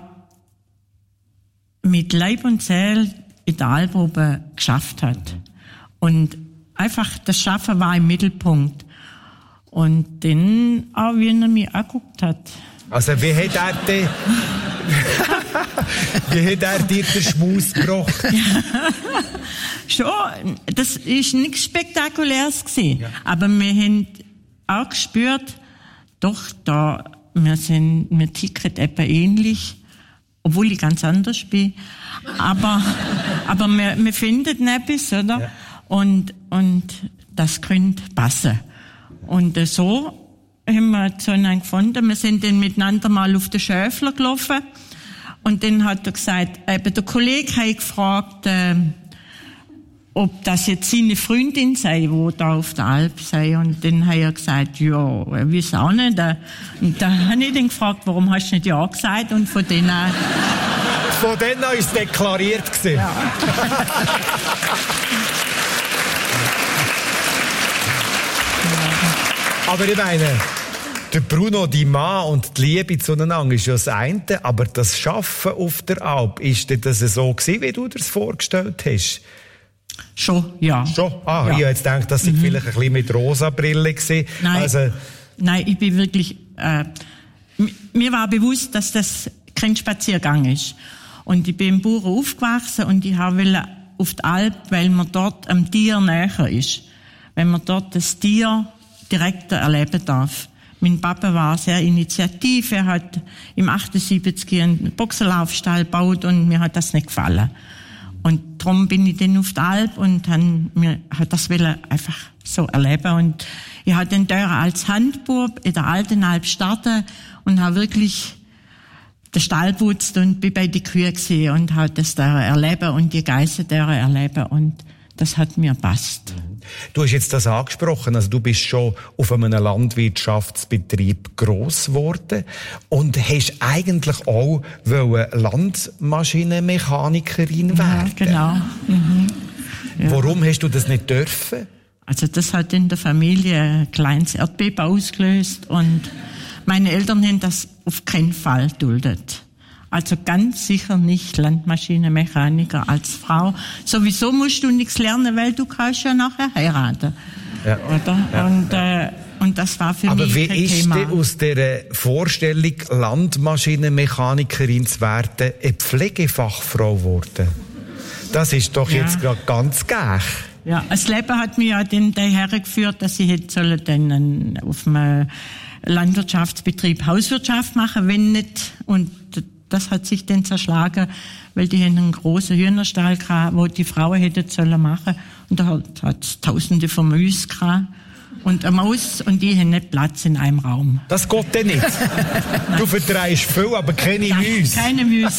mit Leib und Seele in der Alp oben geschafft hat. Und einfach das Schaffen war im Mittelpunkt. Und dann auch, wie er mich angeguckt hat. Also, wie hat er dir den Schmaus gebracht? Schon, das ist nichts Spektakuläres gewesen. Ja. Aber wir haben auch gespürt, doch, wir ticken etwa ähnlich, obwohl ich ganz anders bin. Aber wir finden etwas, oder? Ja. Und das könnte passen. Und so haben wir zueinander gefunden. Wir sind dann miteinander mal auf den Schäfler gelaufen. Und dann hat er gesagt, der Kollege hat gefragt, ob das jetzt seine Freundin sei, die da auf der Alp sei. Und dann hat er gesagt, ja, ich weiß auch nicht. Und da habe ich dann gefragt, warum hast du nicht ja gesagt? Und von denen an ist es deklariert gewesen. Ja. Aber ich meine, der Bruno, die Mann und die Liebe zueinander ist ja das eine, aber das Schaffen auf der Alp, ist das so gewesen, wie du dir das vorgestellt hast? Schon, ja. Schon? Ja. Ich habe jetzt gedacht, das sei vielleicht ein bisschen mit rosa Brille gewesen. Nein, ich bin wirklich, mir war bewusst, dass das kein Spaziergang ist. Und ich bin im Bauern aufgewachsen und ich wollte auf die Alp, weil man dort am Tier näher ist. Wenn man dort das Tier direkt erleben darf. Mein Papa war sehr initiativ. Er hat im 78 einen Boxerlaufstall gebaut und mir hat das nicht gefallen. Und darum bin ich dann auf der Alp und mir hat das einfach so erleben. Und ich habe dann dort als Handbub in der Altenalp gestartet und habe wirklich den Stall putzt und bin bei den Kühen gesehen und habe das da erleben und die Geissen da erleben. Und das hat mir gepasst. Du hast jetzt das angesprochen, also du bist schon auf einem Landwirtschaftsbetrieb gross geworden und hast eigentlich auch Landmaschinenmechanikerin werden. Genau. Mhm. Ja. Warum hast du das nicht dürfen? Also das hat in der Familie ein kleines Erdbeben ausgelöst und meine Eltern haben das auf keinen Fall duldet. Also ganz sicher nicht Landmaschinenmechaniker als Frau. Sowieso musst du nichts lernen, weil du kannst ja nachher heiraten. Ja. Oder? Ja. Und das war für mich kein Thema. Aber wie ist denn aus dieser Vorstellung, Landmaschinenmechanikerin zu werden, eine Pflegefachfrau geworden? Das ist doch jetzt gerade ganz gäch. Ja, das Leben hat mich ja dann daher geführt, dass ich hätte dann auf einem Landwirtschaftsbetrieb Hauswirtschaft machen, wenn nicht. Und das hat sich dann zerschlagen, weil die einen großen Hühnerstall gehabt, wo die Frauen hätten sollen machen. Und da hat es Tausende von Mäusen gehabt. Und eine Maus und die haben nicht Platz in einem Raum. Das geht denn nicht. Du vertreibst viel, aber keine Mäuse. Keine Mäuse.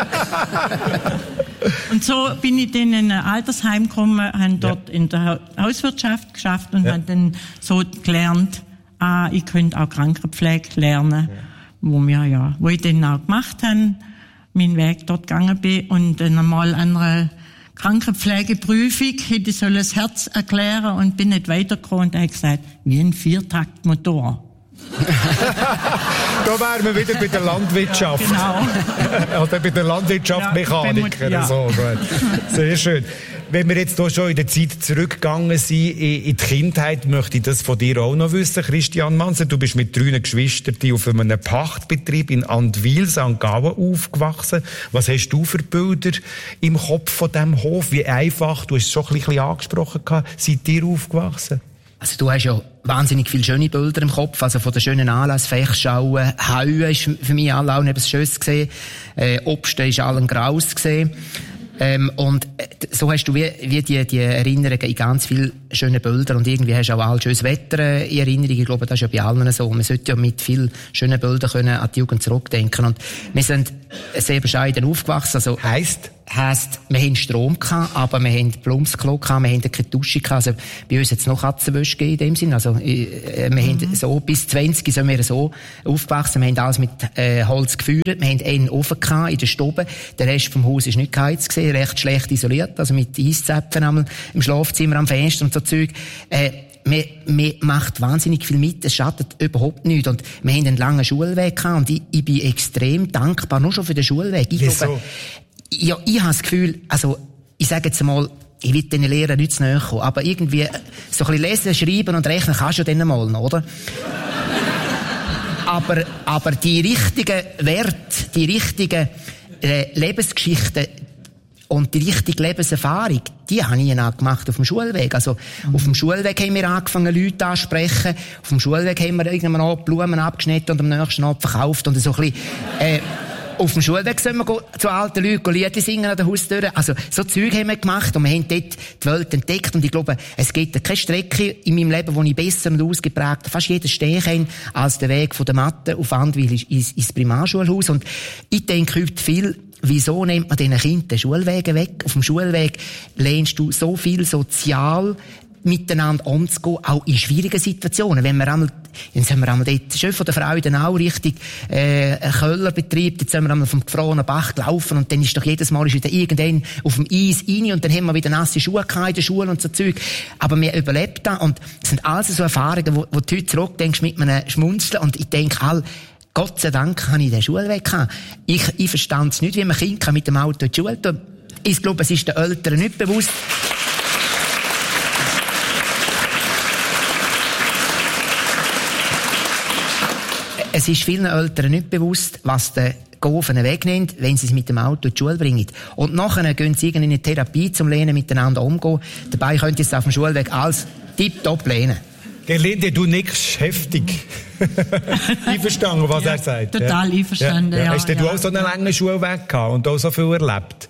Und so bin ich dann in ein Altersheim gekommen, habe dort in der Hauswirtschaft geschafft und habe dann so gelernt, ich könnte auch Krankenpflege lernen. Wo ich dann auch gemacht habe, meinen Weg dort gegangen bin und dann einmal an einer Krankenpflegeprüfung hätte ich das Herz erklären und bin nicht weitergekommen und er hat gesagt, wie ein Viertaktmotor. Da wären wir wieder bei der Landwirtschaft. Genau. Oder bei der Landwirtschaft Mechaniker. Ja. So, gut. Sehr schön. Wenn wir jetzt hier schon in der Zeit zurückgegangen sind, in die Kindheit, möchte ich das von dir auch noch wissen, Christian Manser. Du bist mit 3 Geschwistern auf einem Pachtbetrieb in Andwil, St. Gallen, aufgewachsen. Was hast du für Bilder im Kopf von diesem Hof? Wie einfach, du hast es schon ein bisschen angesprochen, seid ihr aufgewachsen? Also du hast ja wahnsinnig viele schöne Bilder im Kopf, also von den schönen Anlässen, Fechschauen, Hauen ist für mich alle auch etwas Schönes gesehen, Obsten ist allen Graus gesehen. Und so hast du wie die Erinnerungen in ganz viele schöne Bilder und irgendwie hast du auch all schönes Wetter in Erinnerung. Ich glaube, das ist ja bei allen so. Man sollte ja mit vielen schönen Bildern können an die Jugend zurückdenken. Und wir sind sehr bescheiden aufgewachsen. Also Heisst, wir haben Strom gehabt, aber wir haben Plumpsklo gehabt, wir haben keine Dusche gehabt. Also bei uns hat es noch Katzenwäsche gegeben in dem Sinn. Also wir haben so bis 20 sind wir so aufgewachsen. Wir haben alles mit Holz geführt. Wir haben einen Ofen gehabt in der Stube. Der Rest vom Haus ist nicht geheizt gewesen, recht schlecht isoliert, also mit Eiszäpfen im Schlafzimmer am Fenster und so Zeug. Man macht wahnsinnig viel mit, es schadet überhaupt nichts. Und wir haben einen langen Schulweg gehabt und ich bin extrem dankbar, nur schon für den Schulweg. Wieso? Ja, ich habe das Gefühl, also, ich sage jetzt mal, ich will den Lehrern nicht zu nahe kommen, aber irgendwie, so ein bisschen lesen, schreiben und rechnen kannst du ja dann mal noch, oder? aber die richtigen Werte, die richtigen Lebensgeschichten und die richtige Lebenserfahrung, die habe ich auch gemacht auf dem Schulweg. Also, auf dem Schulweg haben wir angefangen, Leute anzusprechen. Auf dem Schulweg haben wir irgendwann auch Blumen abgeschnitten und am nächsten Abend verkauft und so ein bisschen, auf dem Schulweg sind wir zu alten Leuten Lieder singen an der Haustür. Also, so Zeug haben wir gemacht und wir haben dort die Welt entdeckt. Und ich glaube, es gibt keine Strecke in meinem Leben, wo ich besser und ausgeprägt fast jeden Stehen kenne, als der Weg von der Matte auf Andwil ins Primarschulhaus. Und ich denke heute viel, wieso nimmt man diesen Kindern den Schulweg weg? Auf dem Schulweg lernst du so viel sozial miteinander umzugehen, auch in schwierigen Situationen. Jetzt haben wir einmal dort, Chef von der Frau dann auch richtig, Köllerbetrieb, jetzt sind wir einmal vom gefrorenen Bach gelaufen und dann ist doch jedes Mal wieder irgendwann auf dem Eis rein und dann haben wir wieder nasse Schuhe gehabt in der Schule und so Zeug. Aber wir überlebt da und es sind alles so Erfahrungen, wo du heute zurückdenkst mit einem Schmunzeln und ich denke Gott sei Dank habe ich den Schulweg gehabt. Ich verstand es nicht, wie man Kinder mit dem Auto in die Schule tun. Ich glaube, es ist den Eltern nicht bewusst. Es ist vielen Eltern nicht bewusst, was der Gofen wegnimmt, wenn sie es mit dem Auto in die Schule bringen. Und nachher gehen sie in eine Therapie zum Lernen miteinander umgehen. Dabei könnt ihr es auf dem Schulweg als tipptopp lernen. Gerlinde, du nickst heftig. Einverstanden, was er sagt. Total einverstanden, ja. Hast du auch so einen langen Schulweg gehabt und auch so viel erlebt?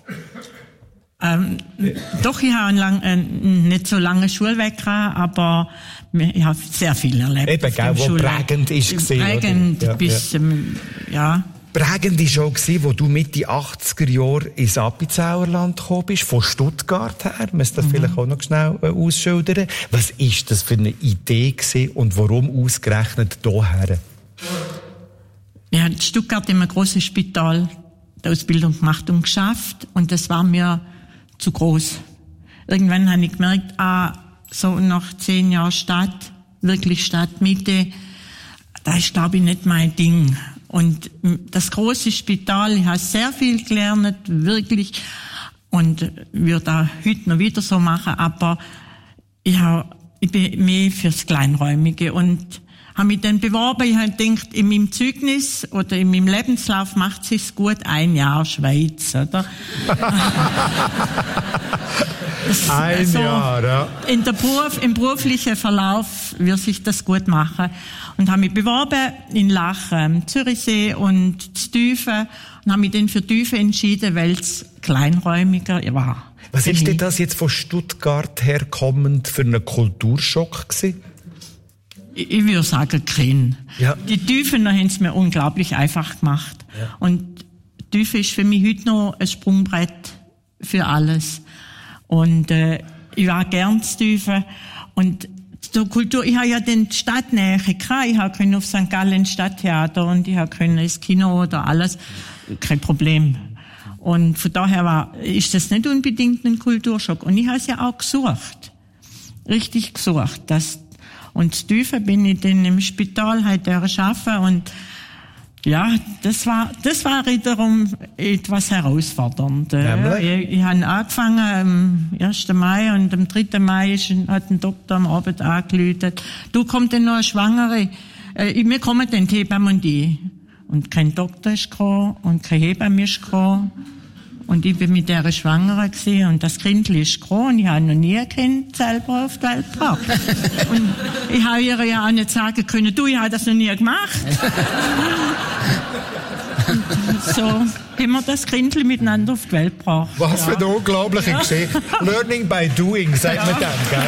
Doch, ich habe einen nicht so langen Schulweg gehabt, aber ich habe sehr viel erlebt. Eben, gell, wo prägend ist prägend oder? bis, ja. Prägend war auch, wo du Mitte 80er Jahre ins Appenzellerland gekommen bist, von Stuttgart her. Wir müssen das vielleicht auch noch schnell ausschildern. Was ist das für eine Idee gewesen und warum ausgerechnet hierher? Ja, in Stuttgart in einem grossen Spital die Ausbildung gemacht und geschafft und das war mir zu groß. Irgendwann habe ich gemerkt, so nach 10 Jahren Stadt, wirklich Stadtmitte, das ist, glaube ich, nicht mein Ding. Und das große Spital, ich habe sehr viel gelernt, wirklich, und würde auch heute noch wieder so machen, aber ich bin mehr fürs Kleinräumige und habe mich dann beworben. Ich habe gedacht, in meinem Zeugnis oder in meinem Lebenslauf macht es sich gut 1 Jahr Schweiz, oder? Ein Jahr, ja. Im beruflichen Verlauf wird sich das gut machen. Und habe mich beworben in Lachen, Zürichsee und Stüfen und habe mich dann für Stüfen entschieden, weil es kleinräumiger war. Was ist denn das jetzt von Stuttgart herkommend für einen Kulturschock gewesen? Ich würde sagen, kein. Ja. Die Tüfen haben es mir unglaublich einfach gemacht. Ja. Und Tüfen ist für mich heute noch ein Sprungbrett für alles. Und ich war gern zu Tüfen. Und zur Kultur, ich habe ja den Stadtnähe gehabt. Ich habe auf St. Gallen Stadttheater und ich habe ins Kino oder alles. Kein Problem. Und von daher ist das nicht unbedingt ein Kulturschock. Und ich habe es ja auch gesucht. Richtig gesucht. Und das Tiefe bin ich dann im Spital halt arbeiten und ja, das war wiederum etwas herausfordernd. Ich habe angefangen am 1. Mai und am 3. Mai hat ein Doktor am Abend angerufen, du kommst denn noch eine Schwangere, wir kommen dann die Hebamme und ich. Und kein Doktor ist gekommen und keine Hebamme ist gekommen. Und ich bin mit der Schwangere gewesen und das Kindli ist gekommen und ich habe noch nie ein Kind selber auf die Welt gebracht. Und ich habe ihr ja auch nicht sagen können, du, ich habe das noch nie gemacht. Und so haben wir das Kindli miteinander auf die Welt gebracht. Was für eine unglaubliche Geschichte. Learning by doing, sagt man dann, gell?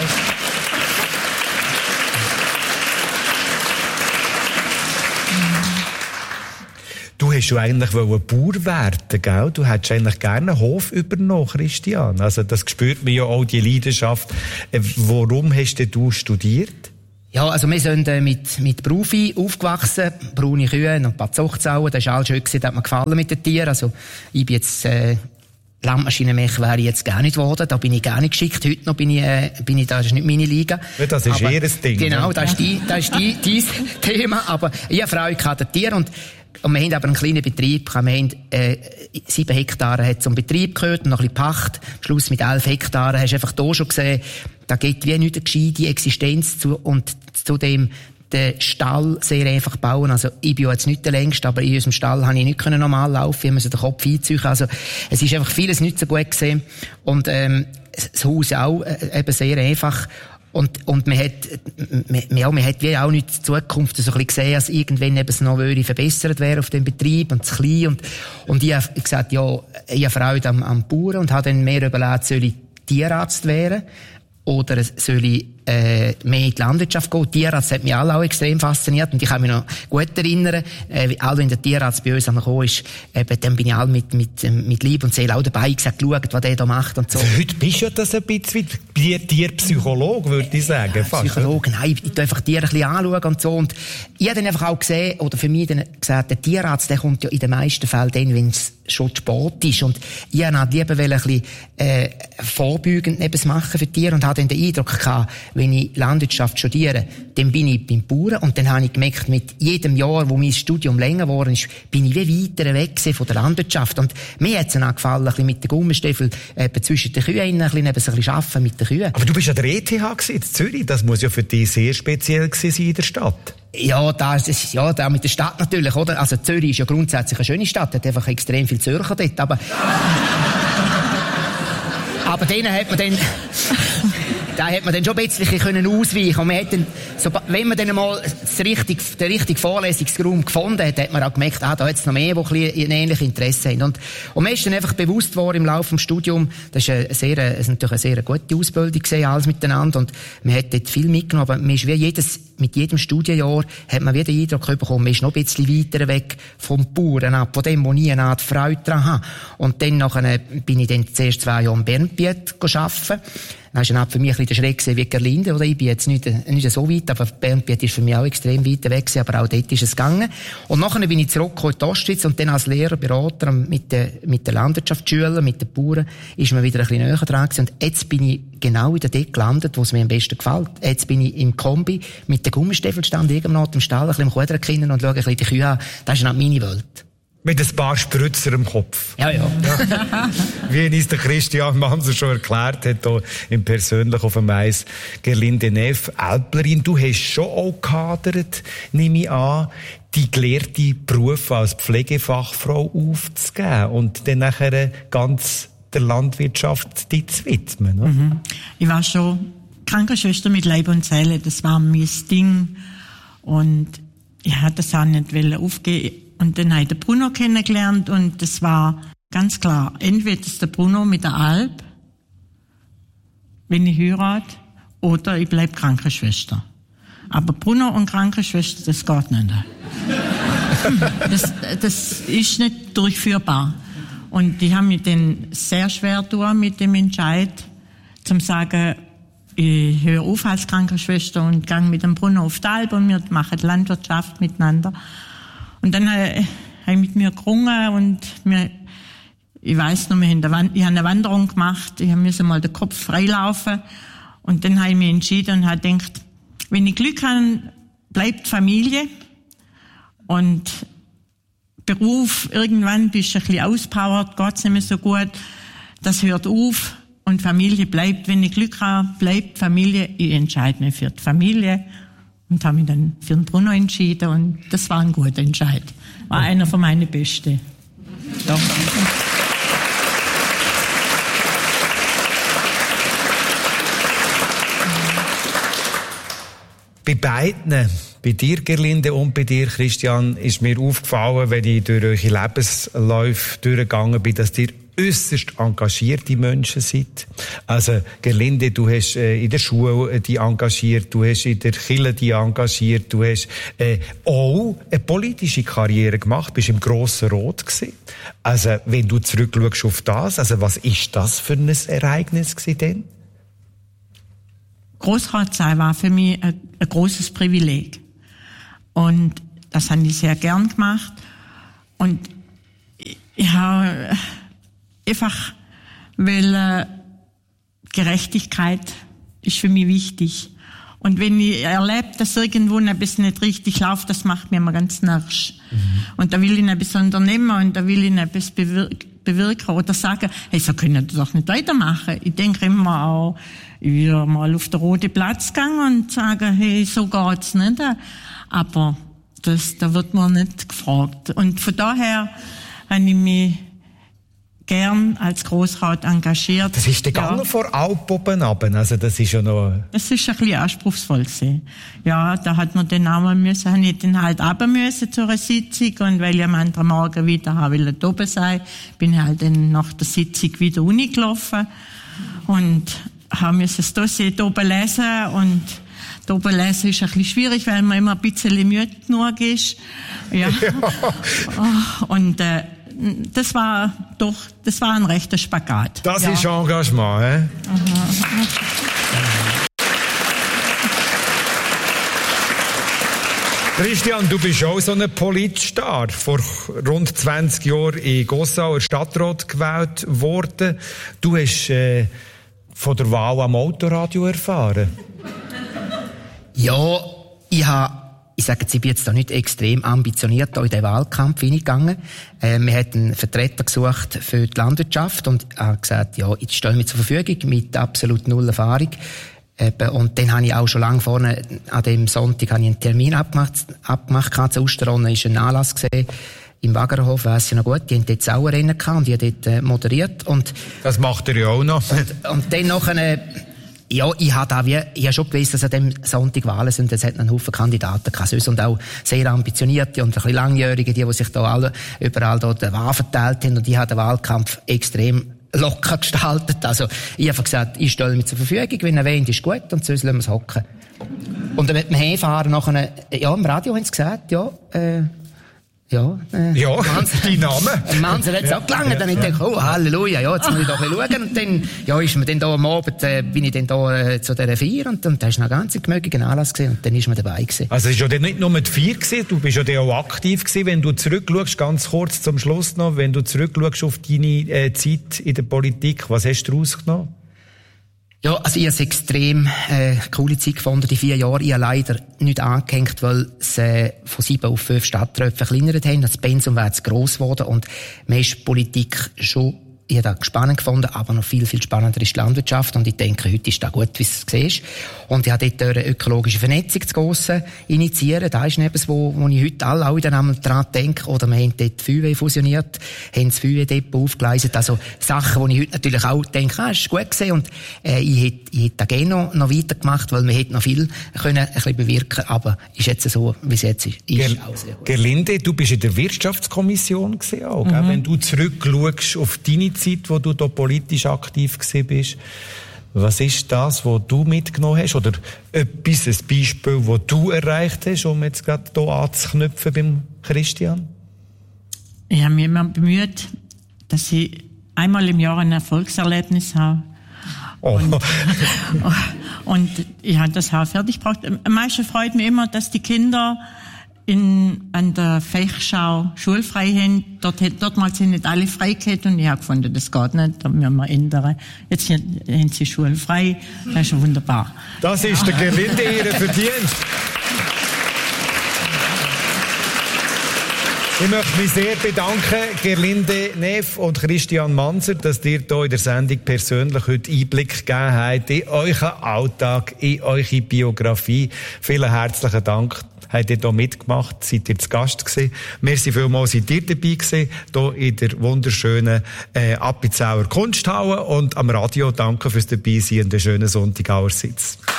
Du hast schon eigentlich Bauer werden, gell? Du hättest eigentlich gerne einen Hof übernommen, Christian. Also das spürt man ja auch, die Leidenschaft. Warum hast du studiert? Ja, also wir sind mit Berufi aufgewachsen, braune Kühe und ein paar Zuchtsauen. Das war alles schön, das hat mir gefallen mit den Tieren. Also ich bin jetzt Landmaschinenmech wäre ich jetzt gar nicht geworden, da bin ich gar nicht geschickt. Heute noch bin ich das ist nicht meine Liga. Ja, das ist ihr Ding. Genau, das ist dein Thema. Aber ich habe Freude an den Tieren und wir haben aber einen kleinen Betrieb. Wir haben 7 Hektare hat zum Betrieb gehört und noch ein bisschen Pacht. Am Schluss mit 11 Hektaren hast du einfach da schon gesehen, da geht wie nicht eine gescheite Existenz zu und zudem den Stall sehr einfach bauen. Also ich bin jetzt nicht der Längste, aber in unserem Stall habe ich nicht normal laufen. Wir müssen den Kopf einziehen. Also es ist einfach vieles nicht so gut gesehen und das Haus auch eben sehr einfach. Und man hat wie auch nicht die Zukunft so ein bisschen gesehen, als irgendwann eben es noch verbessert wäre auf dem Betrieb und zu klein. Und ich habe gesagt, ja, ich habe Freude am Bauern und habe dann mehr überlegt, soll ich Tierarzt werden oder soll ich mehr in die Landwirtschaft gehen. Tierarzt hat mich auch extrem fasziniert und ich kann mich noch gut erinnern, auch wenn der Tierarzt bei uns gekommen ist, dann bin ich auch mit Liebe und Seele auch dabei gesagt, schaut, was der da macht und so. Also heute bist du ja das ein bisschen wie Tierpsychologe, würde ich sagen. Psychologe, nein, ich einfach Tiere ein bisschen anschauen und so. Und ich habe dann einfach auch gesehen, oder für mich dann gesagt, der Tierarzt, der kommt ja in den meisten Fällen dann, wenn es schon spät ist. Und ich wollte lieber ein bisschen vorbeugend etwas machen für Tiere und habe dann den Eindruck gehabt, wenn ich Landwirtschaft studiere, dann bin ich beim Bauern und dann habe ich gemerkt, mit jedem Jahr, wo mein Studium länger geworden ist, bin ich wie weiter weg von der Landwirtschaft. Und mir hat es auch gefallen, ein bisschen mit den Gummistiefeln zwischen den Kühen ein bisschen arbeiten mit den Kühen. Aber du bist an der ETH in Zürich, das muss ja für dich sehr speziell gewesen sein in der Stadt. Ja, da mit der Stadt natürlich, oder? Also Zürich ist ja grundsätzlich eine schöne Stadt, hat einfach extrem viel Zürcher dort, aber denen hat man dann da hat man dann schon ein bisschen ausweichen und man hat dann, wenn man dann mal den richtigen Vorlesungsraum gefunden hat, hat man auch gemerkt, da hat es noch mehr, die ein ähnliches Interesse haben. Und mir ist dann einfach bewusst geworden im Laufe des Studiums, das ist natürlich eine sehr gute Ausbildung gewesen, alles miteinander und man hat dort viel mitgenommen, aber man ist mit jedem Studienjahr hat man wieder den Eindruck bekommen, man ist noch ein bisschen weiter weg vom Bauern ab, von dem, wo ich eine Art Freude daran habe. Und dann bin ich dann zuerst 2 Jahre in Bernbiet arbeiten. Das war für mich ein bisschen der Schreck wie Gerlinde, oder? Ich bin jetzt nicht so weit, aber Bernbiet ist für mich auch extrem weit weg gewesen, aber auch dort ist es gegangen. Und nachher bin ich zurückgekommen in die Ostschweiz und dann als Lehrer, Berater mit den Landwirtschaftsschülern, mit den Bauern, ist man wieder ein bisschen näher dran gewesen. Und jetzt bin ich genau wieder dort gelandet, wo es mir am besten gefällt. Jetzt bin ich im Kombi mit den Gummistiefeln stand irgendwo im Stall, ein bisschen im Kuderkinnen und schaue ein bisschen die Kühe an. Das ist nicht meine Welt. Mit ein paar Spritzer im Kopf. Ja. Wie uns der Christian Manser schon erklärt hat, hier im Persönlichen auf dem Mais, Gerlinde Neff, Älplerin, du hast schon auch gehadert, nehme ich an, die gelehrte Beruf als Pflegefachfrau aufzugeben und dann nachher ganz der Landwirtschaft die zu widmen. Oder? Mhm. Ich war schon Krankenschwester mit Leib und Seele, das war mein Ding und ich hatte das auch nicht aufgeben. Und dann habe ich den Bruno kennengelernt und das war ganz klar, entweder ist der Bruno mit der Alp, wenn ich heirate, oder ich bleibe Krankenschwester. Aber Bruno und Krankenschwester, das geht nicht. Das ist nicht durchführbar. Und ich habe mich dann sehr schwer getan mit dem Entscheid, zum sagen, ich höre auf als Krankenschwester und gehe mit dem Bruno auf die Alp und wir machen Landwirtschaft miteinander. Und dann habe ich mit mir gerungen und ich weiss noch, ich habe eine Wanderung gemacht, ich musste mal den Kopf freilaufen und dann habe ich mich entschieden und habe gedacht, wenn ich Glück habe, bleibt Familie. Und Beruf, irgendwann bist du ein bisschen auspowert, geht's nicht mehr so gut. Das hört auf und Familie bleibt. Wenn ich Glück habe, bleibt Familie. Ich entscheide mich für die Familie und habe mich dann für den Bruno entschieden und das war ein guter Entscheid. War einer von meinen Besten. Doch. Bei beiden, bei dir, Gerlinde, und bei dir, Christian, ist mir aufgefallen, wenn ich durch eure Lebensläufe durchgegangen bin, dass ihr äusserst engagierte Menschen seid. Also, Gerlinde, du hast in der Schule die engagiert, du hast in der Kirche die engagiert, du hast auch eine politische Karriere gemacht, bist im Grossen Rot gewesen. Also, wenn du zurückschaust auf das, also was ist das für ein Ereignis gewesen denn? Grossrat sein war für mich ein großes Privileg. Und das habe ich sehr gern gemacht. Und ich habe einfach, weil Gerechtigkeit ist für mich wichtig. Und wenn ich erlebe, dass irgendwo etwas nicht richtig läuft, das macht mir immer ganz narrisch. Und da will ich etwas unternehmen und da will ich etwas bewirken oder sagen, hey, so können wir doch nicht weitermachen. Ich denke immer auch, ich will mal auf den Roten Platz gehen und sagen, hey, so geht's nicht. Aber da wird mir nicht gefragt. Und von daher habe ich mich gern als Grossrat engagiert. Das ist der Gang vor Alp oben runter. Also das ist ja noch... Das ist ein bisschen anspruchsvoll gewesen. Ja, da hat man dann auch mal müssen, habe ich dann halt runter müssen zu einer Sitzung und weil ich am anderen Morgen wieder habe oben sein, bin ich halt dann nach der Sitzung wieder runtergelaufen und habe müssen das Dossier oben lesen und da oben lesen ist ein bisschen schwierig, weil man immer ein bisschen müde genug ist. Ja. Und das war ein rechter Spagat. Das ist Engagement, hä? Christian, du bist auch so ein Politstar. Vor rund 20 Jahren in Gossauer Stadtrat gewählt worden. Du hast von der Wahl am Autoradio erfahren. Ja, ich sage jetzt, ich bin jetzt da nicht extrem ambitioniert in den Wahlkampf hineingegangen. Wir hatten einen Vertreter gesucht für die Landwirtschaft und er hat gesagt, ja, ich stehe mir zur Verfügung mit absolut null Erfahrung. Und dann habe ich auch schon lange vorne, an dem Sonntag, habe ich einen Termin abgemacht. Zu Osterronne ist ein Anlass gesehen. Im Wagerhof, weiss ich noch gut, die haben dort auch ein Rennen gehabt und ich habe dort moderiert. Und das macht er ja auch noch. Und dann nachher, ja, ich habe schon gewusst, dass an dem Sonntag Wahlen sind. Es hat einen Haufen Kandidaten gehabt. Und auch sehr ambitionierte und ein bisschen langjährige, die sich da alle überall dort den Wahl verteilt haben. Und ich habe den Wahlkampf extrem locker gestaltet. Also, ich habe gesagt, ich stelle mich zur Verfügung. Wenn er wollt, ist gut. Und sonst lassen wir es hocken. Und dann mit dem Hinfahren nachher, ja, im Radio haben sie gesagt, dein Name. Manser hat es auch gelangt. Dann habe ich gedacht, oh, Halleluja, ja, jetzt muss ich doch ein bisschen schauen. Und dann, ja, ist mir dann da am Abend, bin ich dann da zu dieser Feier und da hast du noch ganz gemögigen Anlass gesehen und dann ist man dabei gewesen. Also, es ist ja nicht nur die Feier gewesen, du bist ja dann auch aktiv gewesen. Wenn du zurückschaust, ganz kurz zum Schluss noch, wenn du zurückschaust auf deine Zeit in der Politik, was hast du daraus genommen? Ja, also ich habe es extrem coole Zeit gefunden, die 4 Jahre. Ich habe leider nicht angehängt, weil sie von 7 auf 5 Stadträte verkleinert haben. Das Pensum wäre zu gross geworden und mir ist Politik schon, ich habe das spannend gefunden, aber noch viel, viel spannender ist die Landwirtschaft und ich denke, heute ist das gut, wie es siehst. Und ich habe dort eine ökologische Vernetzung zu Gossen initiieren. Das ist etwas, wo ich heute alle auch wieder dran denke. Oder wir haben dort die Feuerwehr fusioniert, haben das Feuerwehrdepot aufgeleistet. Also Sachen, wo ich heute natürlich auch denke, das ist gut gewesen. Und ich hätte da gerne noch weitergemacht, weil wir hätten noch viel können ein bisschen bewirken. Aber ist jetzt so, wie es jetzt ist. Auch sehr gut. Gerlinde, du bist in der Wirtschaftskommission gewesen auch, gell? Wenn du zurückschaust auf deine Zeit, wo du da politisch aktiv gewesen bist. Was ist das, was du mitgenommen hast? Oder ein Beispiel, das du erreicht hast, um jetzt gerade hier anzuknüpfen beim Christian? Ich habe mich immer bemüht, dass ich einmal im Jahr ein Erfolgserlebnis habe. Oh. Und ich habe das auch fertig gebracht. Am meisten freut mich immer, dass die Kinder an der Fechschau schulfrei haben. Dortmals sind nicht alle frei gehabt und ich habe gefunden, das geht nicht, da müssen wir ändern. Jetzt haben sie schulfrei, das ist schon wunderbar. Das ist der Gerlinde ihr Verdienst. Ich möchte mich sehr bedanken, Gerlinde Neff und Christian Manser, dass ihr hier in der Sendung persönlich heute Einblick gegeben habt in euren Alltag, in eure Biografie. Vielen herzlichen Dank. Habt ihr hier mitgemacht? Seid ihr zu Gast gewesen? Merci vielmals, seid ihr dabei gewesen, hier in der wunderschönen Appenzauer Kunsthalle und am Radio. Danke fürs Dabeisein und einen schönen Sonntag allerseits.